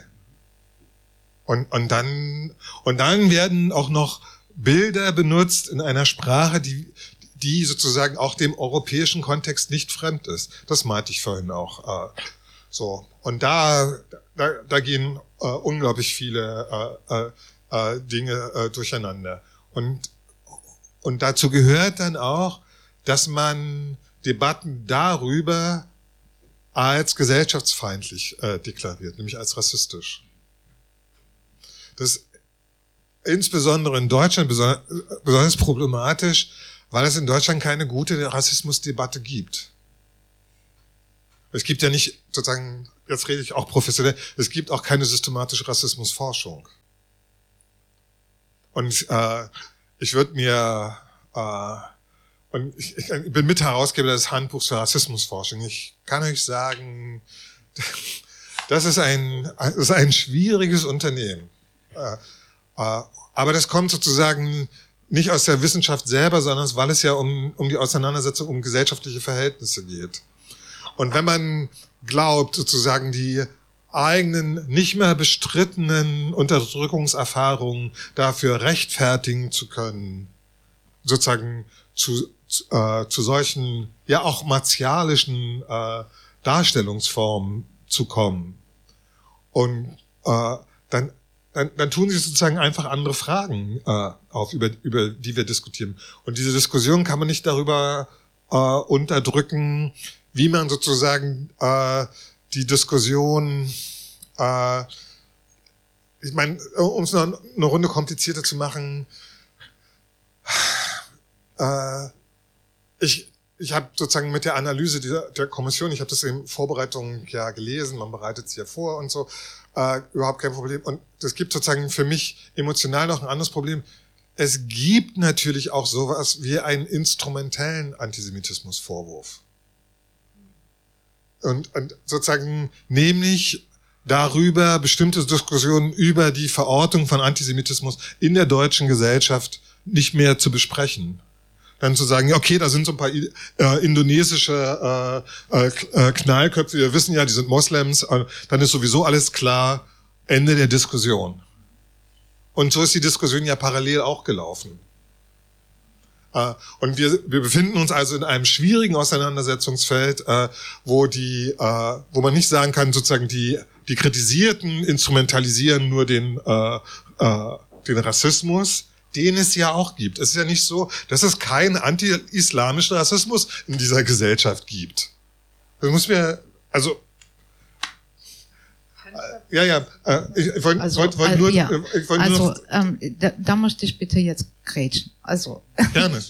Und und dann und dann werden auch noch Bilder benutzt in einer Sprache, die die sozusagen auch dem europäischen Kontext nicht fremd ist. Das meinte ich vorhin auch. Äh, so und da da, da gehen äh, unglaublich viele äh, äh, Dinge äh, durcheinander. Und und dazu gehört dann auch, dass man Debatten darüber als gesellschaftsfeindlich äh, deklariert, nämlich als rassistisch. Das ist insbesondere in Deutschland besonders problematisch, weil es in Deutschland keine gute Rassismusdebatte gibt. Es gibt ja nicht, sozusagen, jetzt rede ich auch professionell, es gibt auch keine systematische Rassismusforschung. Und äh, ich würde mir, äh, und ich, ich bin Mitherausgeber des Handbuchs für Rassismusforschung. Ich kann euch sagen, das ist ein, das ist ein schwieriges Unternehmen. Äh, äh, aber das kommt sozusagen nicht aus der Wissenschaft selber, sondern weil es ja um, um die Auseinandersetzung um gesellschaftliche Verhältnisse geht. Und wenn man glaubt, sozusagen die eigenen, nicht mehr bestrittenen Unterdrückungserfahrungen dafür rechtfertigen zu können, sozusagen zu, zu, äh, zu solchen, ja auch martialischen äh, Darstellungsformen zu kommen. Und äh, dann, dann, dann tun sich sozusagen einfach andere Fragen äh, auf, über, über die wir diskutieren. Und diese Diskussion kann man nicht darüber äh, unterdrücken, wie man sozusagen äh, die Diskussion, äh, ich meine, um es noch eine Runde komplizierter zu machen, äh, ich ich habe sozusagen mit der Analyse der, der Kommission, ich habe das in Vorbereitung ja gelesen, man bereitet sie ja vor und so, äh, überhaupt kein Problem. Und es gibt sozusagen für mich emotional noch ein anderes Problem. Es gibt natürlich auch sowas wie einen instrumentellen Antisemitismusvorwurf. Und, und sozusagen nämlich darüber bestimmte Diskussionen über die Verortung von Antisemitismus in der deutschen Gesellschaft nicht mehr zu besprechen. Dann zu sagen, okay, da sind so ein paar äh, indonesische äh, äh, Knallköpfe, wir wissen ja, die sind Moslems, äh, dann ist sowieso alles klar, Ende der Diskussion. Und so ist die Diskussion ja parallel auch gelaufen. Uh, und wir, wir befinden uns also in einem schwierigen Auseinandersetzungsfeld, uh, wo die, uh, wo man nicht sagen kann, sozusagen die, die Kritisierten instrumentalisieren nur den, uh, uh, den Rassismus, den es ja auch gibt. Es ist ja nicht so, dass es keinen anti-islamischen Rassismus in dieser Gesellschaft gibt. Das muss mir, also, ja, ja, ich, ich wollte also, wollt, wollt also, nur, ja. ich wollt also nur noch, ähm, da, da möchte ich bitte jetzt grätschen. Also gerne.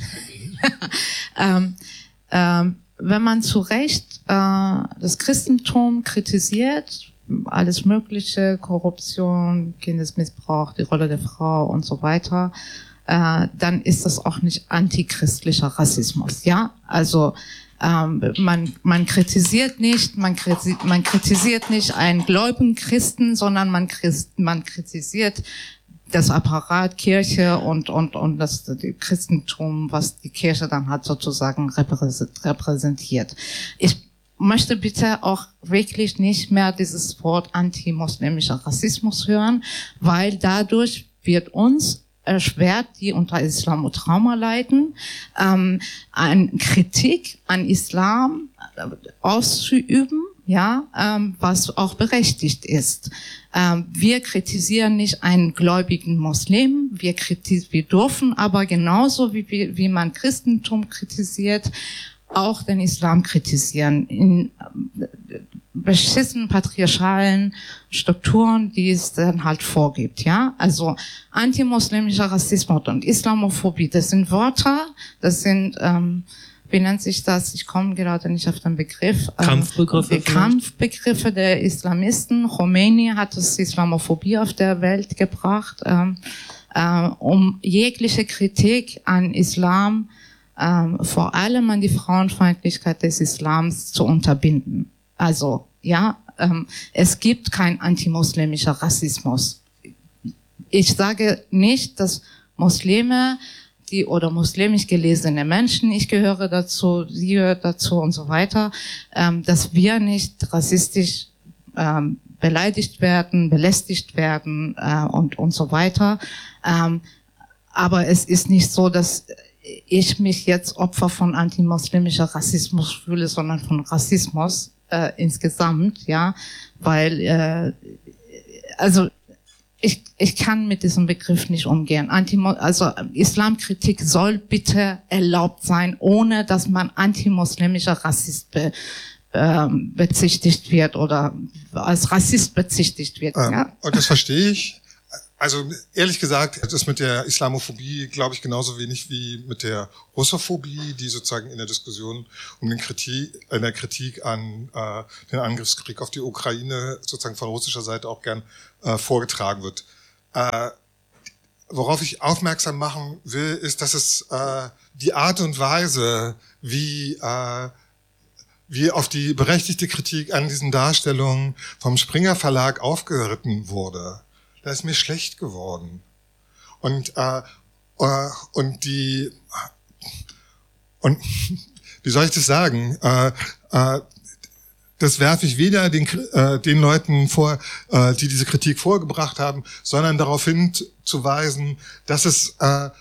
ähm, ähm, wenn man zu Recht äh, das Christentum kritisiert, alles Mögliche, Korruption, Kindesmissbrauch, die Rolle der Frau und so weiter, äh, dann ist das auch nicht antichristlicher Rassismus, ja? Also ähm, man man kritisiert nicht, man kritisiert, man kritisiert nicht einen gläubigen Christen, sondern man Christ, man kritisiert das Apparat Kirche und und und das die Christentum, was die Kirche dann hat sozusagen repräsentiert. Ich möchte bitte auch wirklich nicht mehr dieses Wort antimuslimischer Rassismus hören, weil dadurch wird uns erschwert, die unter Islamotrauma leiden, ähm, eine Kritik an Islam äh, auszuüben, ja, ähm, was auch berechtigt ist. Ähm, wir kritisieren nicht einen gläubigen Muslim, wir kritis- wir dürfen aber genauso wie, wie, wie man Christentum kritisiert, auch den Islam kritisieren in beschissenen patriarchalen Strukturen, die es dann halt vorgibt, ja. Also antimuslimischer Rassismus und Islamophobie, das sind Wörter, das sind, ähm, wie nennt sich das? Ich komme gerade nicht auf den Begriff. Ähm, Kampfbegriffe. Die Kampfbegriffe der Islamisten. Khomeini hat das Islamophobie auf der Welt gebracht, ähm, äh, um jegliche Kritik an Islam, ähm, vor allem an die Frauenfeindlichkeit des Islams zu unterbinden. Also, ja, ähm, es gibt kein antimuslimischer Rassismus. Ich sage nicht, dass Muslime, die oder muslimisch gelesene Menschen, ich gehöre dazu, sie gehört dazu und so weiter, ähm, dass wir nicht rassistisch ähm, beleidigt werden, belästigt werden äh, und und so weiter. Ähm, aber es ist nicht so, dass ich mich jetzt Opfer von antimuslimischer Rassismus fühle, sondern von Rassismus äh, insgesamt, ja, weil äh, also ich, ich kann mit diesem Begriff nicht umgehen. Antimo also Islamkritik soll bitte erlaubt sein, ohne dass man antimuslimischer Rassist be ähm, bezichtigt wird oder als Rassist bezichtigt wird. Ähm, ja? Und das verstehe ich. Also ehrlich gesagt, das ist mit der Islamophobie, glaube ich, genauso wenig wie mit der Russophobie, die sozusagen in der Diskussion um den Kritik, in der Kritik an äh, den Angriffskrieg auf die Ukraine sozusagen von russischer Seite auch gern äh, vorgetragen wird. Äh, worauf ich aufmerksam machen will, ist, dass es äh, die Art und Weise, wie äh, wie auf die berechtigte Kritik an diesen Darstellungen vom Springer Verlag aufgeritten wurde. Da ist mir schlecht geworden. Und, äh, äh, und die, und, wie soll ich das sagen? Äh, äh, das werfe ich weder den, äh, den Leuten vor, äh, die diese Kritik vorgebracht haben, sondern darauf hinzuweisen, dass es, äh,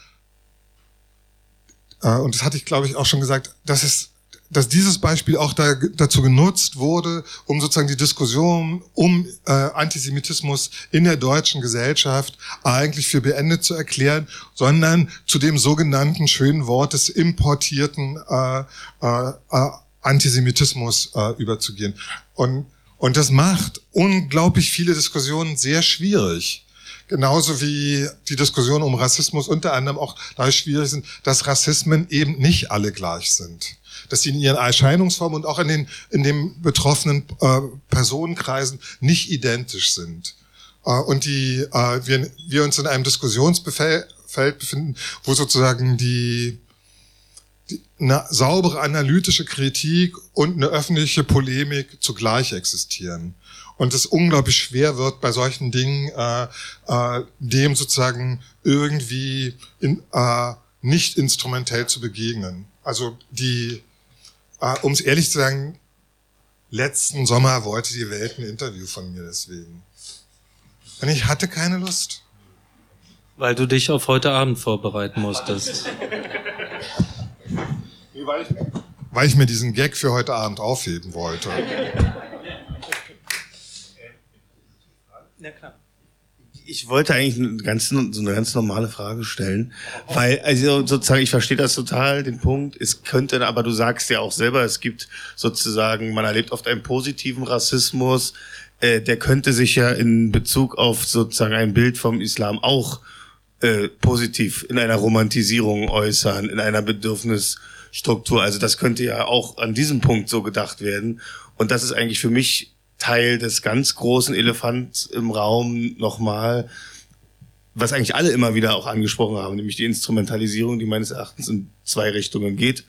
äh, und das hatte ich, glaube ich, auch schon gesagt, dass es dass dieses Beispiel auch da, dazu genutzt wurde, um sozusagen die Diskussion um äh, Antisemitismus in der deutschen Gesellschaft eigentlich für beendet zu erklären, sondern zu dem sogenannten schönen Wort des importierten äh, äh, äh, Antisemitismus äh, überzugehen. Und, und das macht unglaublich viele Diskussionen sehr schwierig. Genauso wie die Diskussion um Rassismus unter anderem auch dadurch schwierig sind, dass Rassismen eben nicht alle gleich sind. Dass sie in ihren Erscheinungsformen und auch in den in den betroffenen äh, Personenkreisen nicht identisch sind. Äh, und die äh, wir, wir uns in einem Diskussionsfeld befinden, wo sozusagen die, die eine saubere analytische Kritik und eine öffentliche Polemik zugleich existieren. Und es unglaublich schwer wird, bei solchen Dingen äh, äh, dem sozusagen irgendwie in, äh, nicht instrumentell zu begegnen. Also die Uh, um es ehrlich zu sagen, letzten Sommer wollte die Welt ein Interview von mir deswegen. Und ich hatte keine Lust. Weil du dich auf heute Abend vorbereiten musstest. Nee, weil, ich, weil ich mir diesen Gag für heute Abend aufheben wollte. Na klar. Ich wollte eigentlich eine ganz, so eine ganz normale Frage stellen, weil, also sozusagen, ich verstehe das total, den Punkt, es könnte, aber du sagst ja auch selber, es gibt sozusagen, man erlebt oft einen positiven Rassismus, äh, der könnte sich ja in Bezug auf sozusagen ein Bild vom Islam auch äh, positiv in einer Romantisierung äußern, in einer Bedürfnisstruktur, also das könnte ja auch an diesem Punkt so gedacht werden und das ist eigentlich für mich Teil des ganz großen Elefants im Raum nochmal, was eigentlich alle immer wieder auch angesprochen haben, nämlich die Instrumentalisierung, die meines Erachtens in zwei Richtungen geht.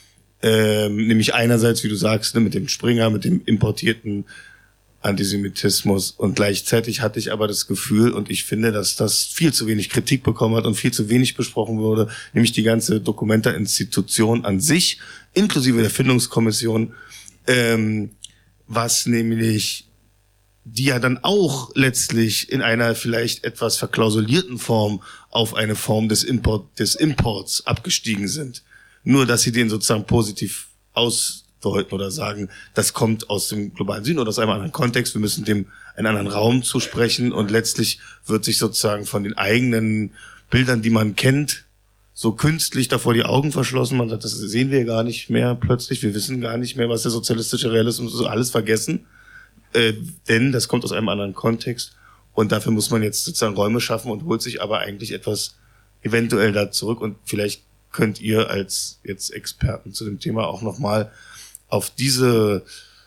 Ähm, nämlich einerseits, wie du sagst, ne, mit dem Springer, mit dem importierten Antisemitismus und gleichzeitig hatte ich aber das Gefühl und ich finde, dass das viel zu wenig Kritik bekommen hat und viel zu wenig besprochen wurde, nämlich die ganze Documenta-Institution an sich, inklusive der Findungskommission, ähm, was nämlich die ja dann auch letztlich in einer vielleicht etwas verklausulierten Form auf eine Form des, Import, des Imports abgestiegen sind. Nur, dass sie den sozusagen positiv ausdeuten oder sagen, das kommt aus dem globalen Süden oder aus einem anderen Kontext, wir müssen dem einen anderen Raum zusprechen und letztlich wird sich sozusagen von den eigenen Bildern, die man kennt, so künstlich davor die Augen verschlossen. Man sagt, das sehen wir gar nicht mehr plötzlich. Wir wissen gar nicht mehr, was der sozialistische Realismus ist. Alles vergessen. Äh, denn das kommt aus einem anderen Kontext. Und dafür muss man jetzt sozusagen Räume schaffen und holt sich aber eigentlich etwas eventuell da zurück. Und vielleicht könnt ihr als jetzt Experten zu dem Thema auch nochmal auf diese,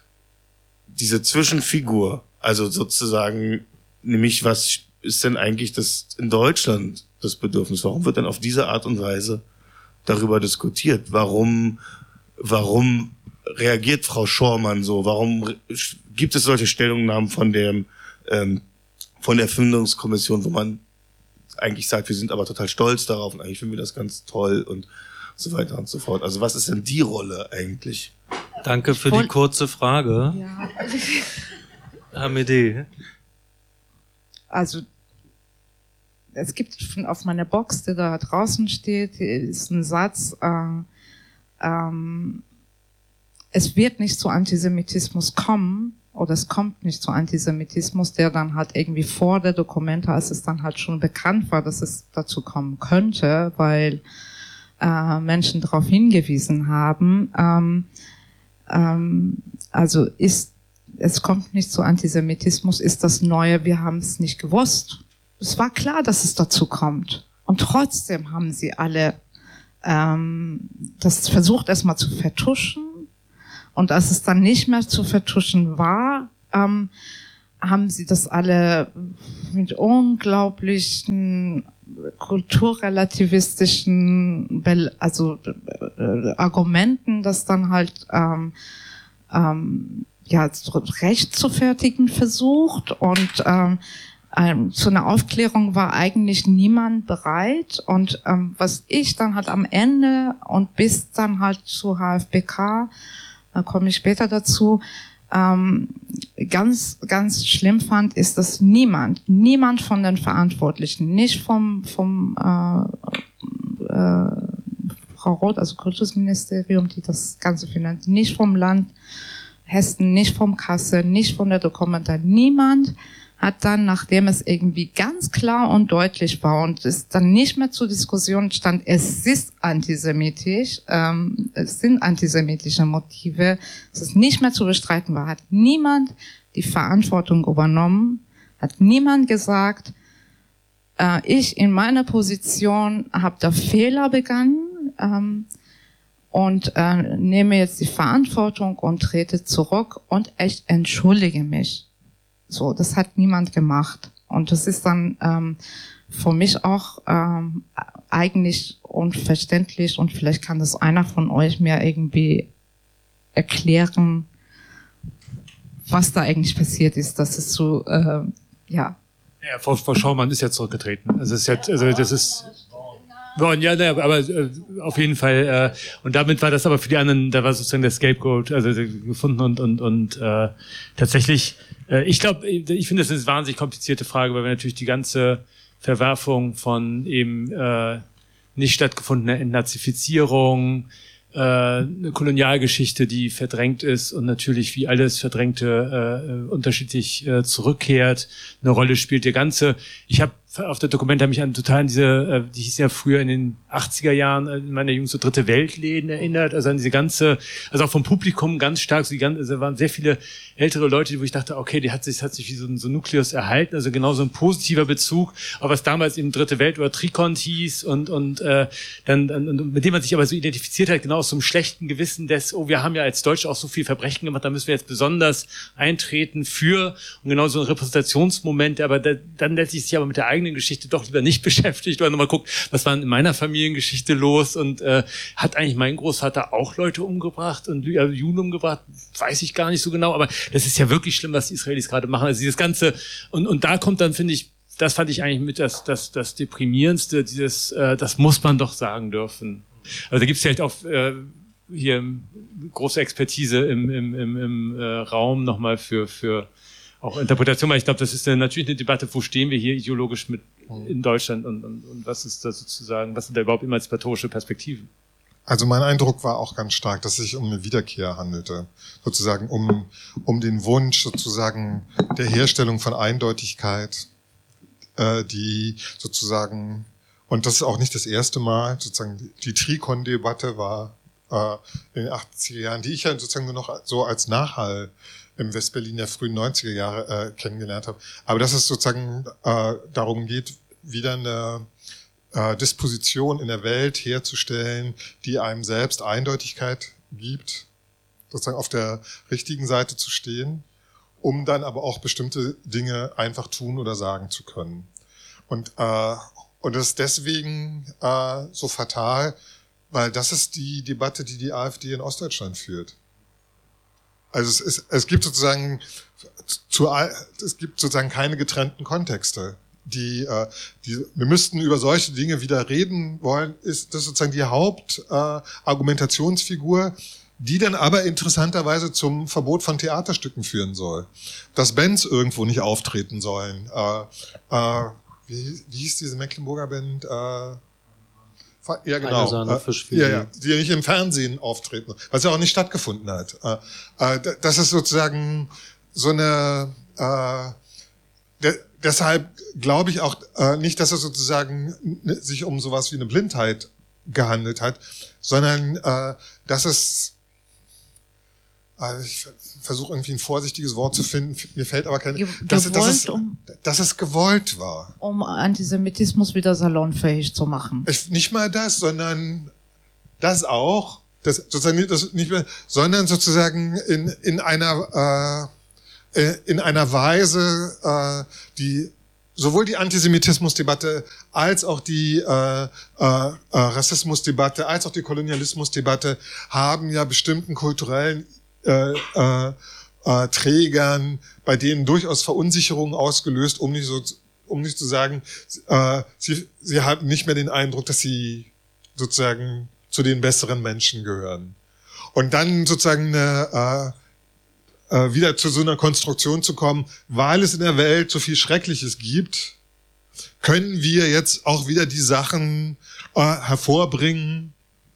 diese Zwischenfigur, also sozusagen, nämlich was ist denn eigentlich das in Deutschland das Bedürfnis? Warum wird denn auf diese Art und Weise darüber diskutiert? Warum, warum reagiert Frau Schormann so? Warum gibt es solche Stellungnahmen von dem, ähm, von der Findungskommission, wo man eigentlich sagt, wir sind aber total stolz darauf und eigentlich finden wir das ganz toll und so weiter und so fort. Also was ist denn die Rolle eigentlich? Danke für die kurze Frage. Ja. Hamideh. Also es gibt auf meiner Box, die da draußen steht, ist ein Satz, äh, ähm, es wird nicht zu Antisemitismus kommen, oder es kommt nicht zu Antisemitismus, der dann halt irgendwie vor der Documenta, als es dann halt schon bekannt war, dass es dazu kommen könnte, weil äh, Menschen darauf hingewiesen haben. Ähm, ähm, also ist, es kommt nicht zu Antisemitismus, ist das Neue, wir haben es nicht gewusst. Es war klar, dass es dazu kommt. Und trotzdem haben sie alle ähm, das versucht erstmal zu vertuschen. Und als es dann nicht mehr zu vertuschen war, ähm, haben sie das alle mit unglaublichen kulturrelativistischen, also äh, Argumenten, das dann halt ähm, ähm, ja recht zu fertigen versucht. Und ähm, ähm, zu einer Aufklärung war eigentlich niemand bereit. Und ähm, was ich dann halt am Ende und bis dann halt zu H F B K, da komme ich später dazu, ähm, ganz, ganz schlimm fand, ist, dass niemand, niemand von den Verantwortlichen, nicht vom, vom äh, äh, Frau Roth, also Kultusministerium, die das Ganze finanziert, nicht vom Land Hessen, nicht vom Kassel, nicht von der Documenta, niemand hat dann, nachdem es irgendwie ganz klar und deutlich war und es dann nicht mehr zur Diskussion stand, es ist antisemitisch, ähm, es sind antisemitische Motive, es ist nicht mehr zu bestreiten war, hat niemand die Verantwortung übernommen, hat niemand gesagt, äh, ich in meiner Position habe da Fehler begangen ähm, und äh, nehme jetzt die Verantwortung und trete zurück und echt entschuldige mich. So, das hat niemand gemacht. Und das ist dann ähm, für mich auch ähm, eigentlich unverständlich und vielleicht kann das einer von euch mir irgendwie erklären, was da eigentlich passiert ist, dass es so, äh, ja. Ja, Frau, Frau Schaumann ist ja zurückgetreten. Also, es ist jetzt, also das ist... Ja, ne, aber äh, auf jeden Fall. Äh, und damit war das aber für die anderen, da war sozusagen der Scapegoat also gefunden und und und äh, tatsächlich. Äh, ich glaube, ich finde, das ist eine wahnsinnig komplizierte Frage, weil wir natürlich die ganze Verwerfung von eben äh, nicht stattgefundener Entnazifizierung, äh, eine Kolonialgeschichte, die verdrängt ist und natürlich wie alles Verdrängte äh, unterschiedlich äh, zurückkehrt, eine Rolle spielt. Der ganze, ich habe auf der Dokumenta mich an total an diese, die hieß ja früher in den achtziger Jahren, in meiner Jugend so dritte Weltläden erinnert, also an diese ganze, also auch vom Publikum ganz stark, so die ganze, also waren sehr viele ältere Leute, wo ich dachte, okay, die hat sich, hat sich wie so ein, so ein Nukleus erhalten, also genau so ein positiver Bezug, aber was damals eben dritte Welt oder Trikont hieß und, und, äh, dann, dann, mit dem man sich aber so identifiziert hat, genau aus so einem schlechten Gewissen des, oh, wir haben ja als Deutsche auch so viel Verbrechen gemacht, da müssen wir jetzt besonders eintreten für, und genau so ein Repräsentationsmoment, aber da, dann letztlich sich aber mit der eigenen Geschichte doch lieber nicht beschäftigt, oder nochmal guckt, was war in meiner Familiengeschichte los und äh, hat eigentlich mein Großvater auch Leute umgebracht und äh, Juden umgebracht, weiß ich gar nicht so genau, aber das ist ja wirklich schlimm, was die Israelis gerade machen, also dieses Ganze, und und da kommt dann, finde ich, das fand ich eigentlich mit das das das deprimierendste, dieses, äh, das muss man doch sagen dürfen. Also da gibt es vielleicht auch äh, hier große Expertise im im im, im äh, Raum nochmal für für auch Interpretation, weil ich glaube, das ist eine, natürlich eine Debatte, wo stehen wir hier ideologisch mit in Deutschland und, und, und was ist da sozusagen, was sind da überhaupt emanzipatorische Perspektiven? Also mein Eindruck war auch ganz stark, dass es sich um eine Wiederkehr handelte, sozusagen um, um den Wunsch sozusagen der Herstellung von Eindeutigkeit, äh, die sozusagen, und das ist auch nicht das erste Mal, sozusagen die Trikon-Debatte war äh, in den achtziger Jahren, die ich ja sozusagen nur noch so als Nachhall im Westberlin der frühen neunziger Jahre äh, kennengelernt habe. Aber dass es sozusagen äh, darum geht, wieder eine äh, Disposition in der Welt herzustellen, die einem selbst Eindeutigkeit gibt, sozusagen auf der richtigen Seite zu stehen, um dann aber auch bestimmte Dinge einfach tun oder sagen zu können. Und, äh, und das ist deswegen äh, so fatal, weil das ist die Debatte, die die AfD in Ostdeutschland führt. Also es, ist, es gibt sozusagen zu, es gibt sozusagen keine getrennten Kontexte. Die, äh, die, wir müssten über solche Dinge wieder reden wollen, ist das sozusagen die Hauptargumentationsfigur, äh, die dann aber interessanterweise zum Verbot von Theaterstücken führen soll. Dass Bands irgendwo nicht auftreten sollen. Äh, äh, wie, wie hieß diese Mecklenburger Band? Äh, Ja, genau. Sahne, äh, ja, ja, die nicht im Fernsehen auftreten, was ja auch nicht stattgefunden hat. Äh, äh, das ist sozusagen, so eine, äh, de deshalb glaube ich auch äh, nicht, dass es sozusagen sich um sowas wie eine Blindheit gehandelt hat, sondern äh, dass es, also ich versuche irgendwie ein vorsichtiges Wort zu finden, mir fällt aber kein, Ge dass, gewollt, dass, es, um, dass es gewollt war. Um Antisemitismus wieder salonfähig zu machen. Ich, nicht mal das, sondern das auch, das sozusagen das nicht mehr, sondern sozusagen in in einer äh, in einer Weise, äh, die sowohl die Antisemitismusdebatte als auch die äh, äh, äh, Rassismusdebatte als auch die Kolonialismusdebatte haben ja bestimmten kulturellen äh, äh, äh, Trägern, bei denen durchaus Verunsicherungen ausgelöst, um nicht so um nicht zu sagen, äh, sie sie haben nicht mehr den Eindruck, dass sie sozusagen zu den besseren Menschen gehören. Und dann sozusagen eine, äh, äh, wieder zu so einer Konstruktion zu kommen, weil es in der Welt so viel Schreckliches gibt, können wir jetzt auch wieder die Sachen äh, hervorbringen,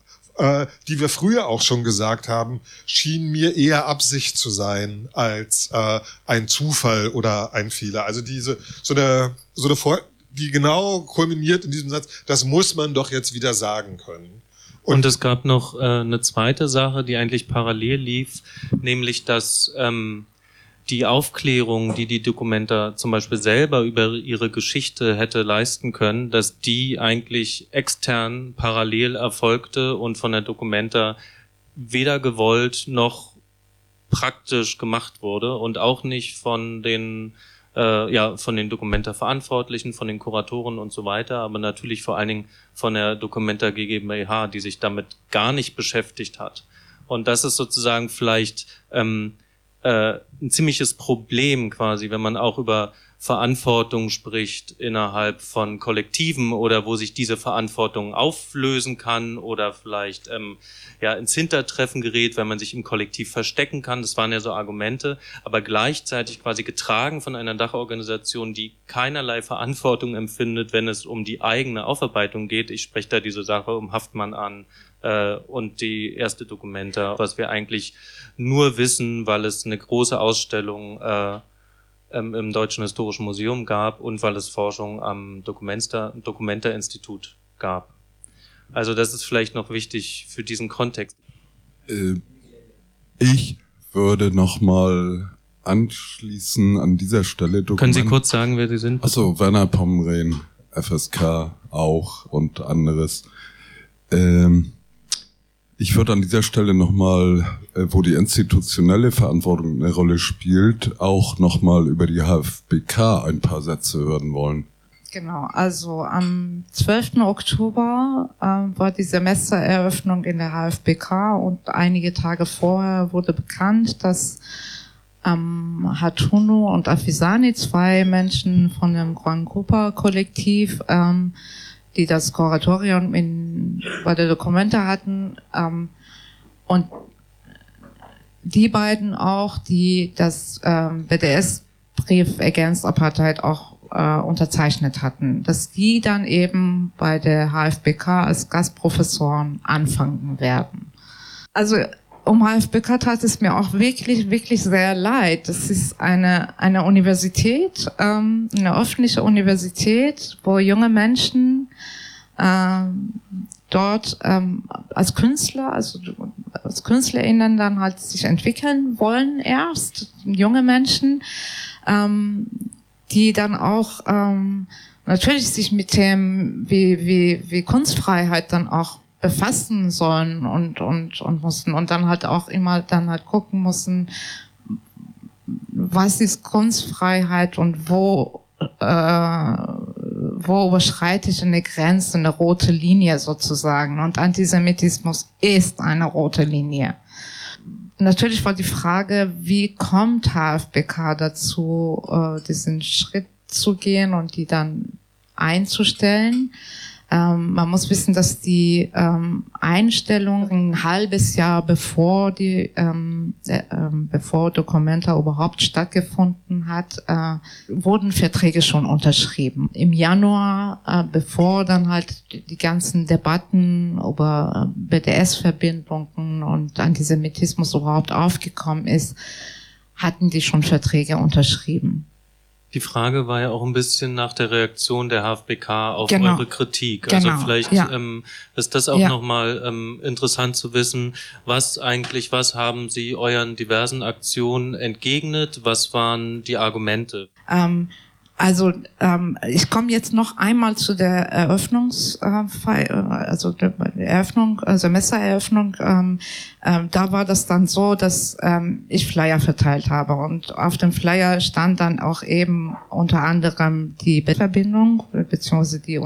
äh, die wir früher auch schon gesagt haben, schien mir eher Absicht zu sein als äh, ein Zufall oder ein Fehler. Also diese so eine so eine Vor die genau kulminiert in diesem Satz, das muss man doch jetzt wieder sagen können. Und, und es gab noch äh, eine zweite Sache, die eigentlich parallel lief, nämlich dass ähm, die Aufklärung, die die Documenta zum Beispiel selber über ihre Geschichte hätte leisten können, dass die eigentlich extern parallel erfolgte und von der Documenta weder gewollt noch praktisch gemacht wurde und auch nicht von den äh, ja von den Documenta-Verantwortlichen, von den Kuratoren und so weiter, aber natürlich vor allen Dingen von der Documenta GmbH, die sich damit gar nicht beschäftigt hat. Und das ist sozusagen vielleicht ähm, äh, ein ziemliches Problem quasi, wenn man auch über Verantwortung spricht innerhalb von Kollektiven oder wo sich diese Verantwortung auflösen kann oder vielleicht ähm, ja ins Hintertreffen gerät, wenn man sich im Kollektiv verstecken kann. Das waren ja so Argumente, aber gleichzeitig quasi getragen von einer Dachorganisation, die keinerlei Verantwortung empfindet, wenn es um die eigene Aufarbeitung geht. Ich spreche da diese Sache um Haftmann an äh, und die erste Documenta, was wir eigentlich nur wissen, weil es eine große Ausstellung äh, im Deutschen Historischen Museum gab und weil es Forschung am Documenta-Institut gab. Also das ist vielleicht noch wichtig für diesen Kontext. Äh, ich würde nochmal anschließen an dieser Stelle. Dokument Können Sie kurz sagen, wer Sie sind? Achso, Werner Pomrehn, F S K auch und anderes. Ähm, Ich würde an dieser Stelle nochmal, wo die institutionelle Verantwortung eine Rolle spielt, auch nochmal über die H F B K ein paar Sätze hören wollen. Genau, also am zwölften Oktober äh, war die Semestereröffnung in der H F B K und einige Tage vorher wurde bekannt, dass ähm, Hatunu und Afisani, zwei Menschen von dem Grand Cooper Kollektiv, ähm, die das Kuratorium in, bei der Documenta hatten, ähm, und die beiden auch, die das ähm, B D S-Brief Against Apartheid auch äh, unterzeichnet hatten, dass die dann eben bei der H F B K als Gastprofessoren anfangen werden. Also um H F B K tat es mir auch wirklich, wirklich sehr leid. Das ist eine eine Universität, ähm, eine öffentliche Universität, wo junge Menschen ähm, dort ähm, als Künstler, also als KünstlerInnen dann halt sich entwickeln wollen erst, junge Menschen, ähm, die dann auch ähm, natürlich sich mit Themen wie wie wie Kunstfreiheit dann auch befassen sollen und und und mussten und dann halt auch immer dann halt gucken mussten, was ist Kunstfreiheit und wo äh, wo überschreite ich eine Grenze, eine rote Linie sozusagen, und Antisemitismus ist eine rote Linie. Natürlich war die Frage, wie kommt H F B K dazu, äh, diesen Schritt zu gehen und die dann einzustellen. Ähm, man muss wissen, dass die ähm, Einstellung ein halbes Jahr bevor die ähm, äh, ähm, bevor Documenta überhaupt stattgefunden hat, äh, wurden Verträge schon unterschrieben. Im Januar, äh, bevor dann halt die, die ganzen Debatten über B D S-Verbindungen und Antisemitismus überhaupt aufgekommen ist, hatten die schon Verträge unterschrieben. Die Frage war ja auch ein bisschen nach der Reaktion der H F B K auf Genau. eure Kritik. Genau, Also vielleicht ja. ähm, ist das auch Ja. nochmal ähm, interessant zu wissen, was eigentlich, was haben Sie euren diversen Aktionen entgegnet? Was waren die Argumente? Ähm, also ähm, ich komme jetzt noch einmal zu der Eröffnungsfeier, also der Eröffnung, äh, Semestereröffnung. Ähm, ähm, da war das dann so, dass ähm, ich Flyer verteilt habe und auf dem Flyer stand dann auch eben unter anderem die Bettverbindung beziehungsweise die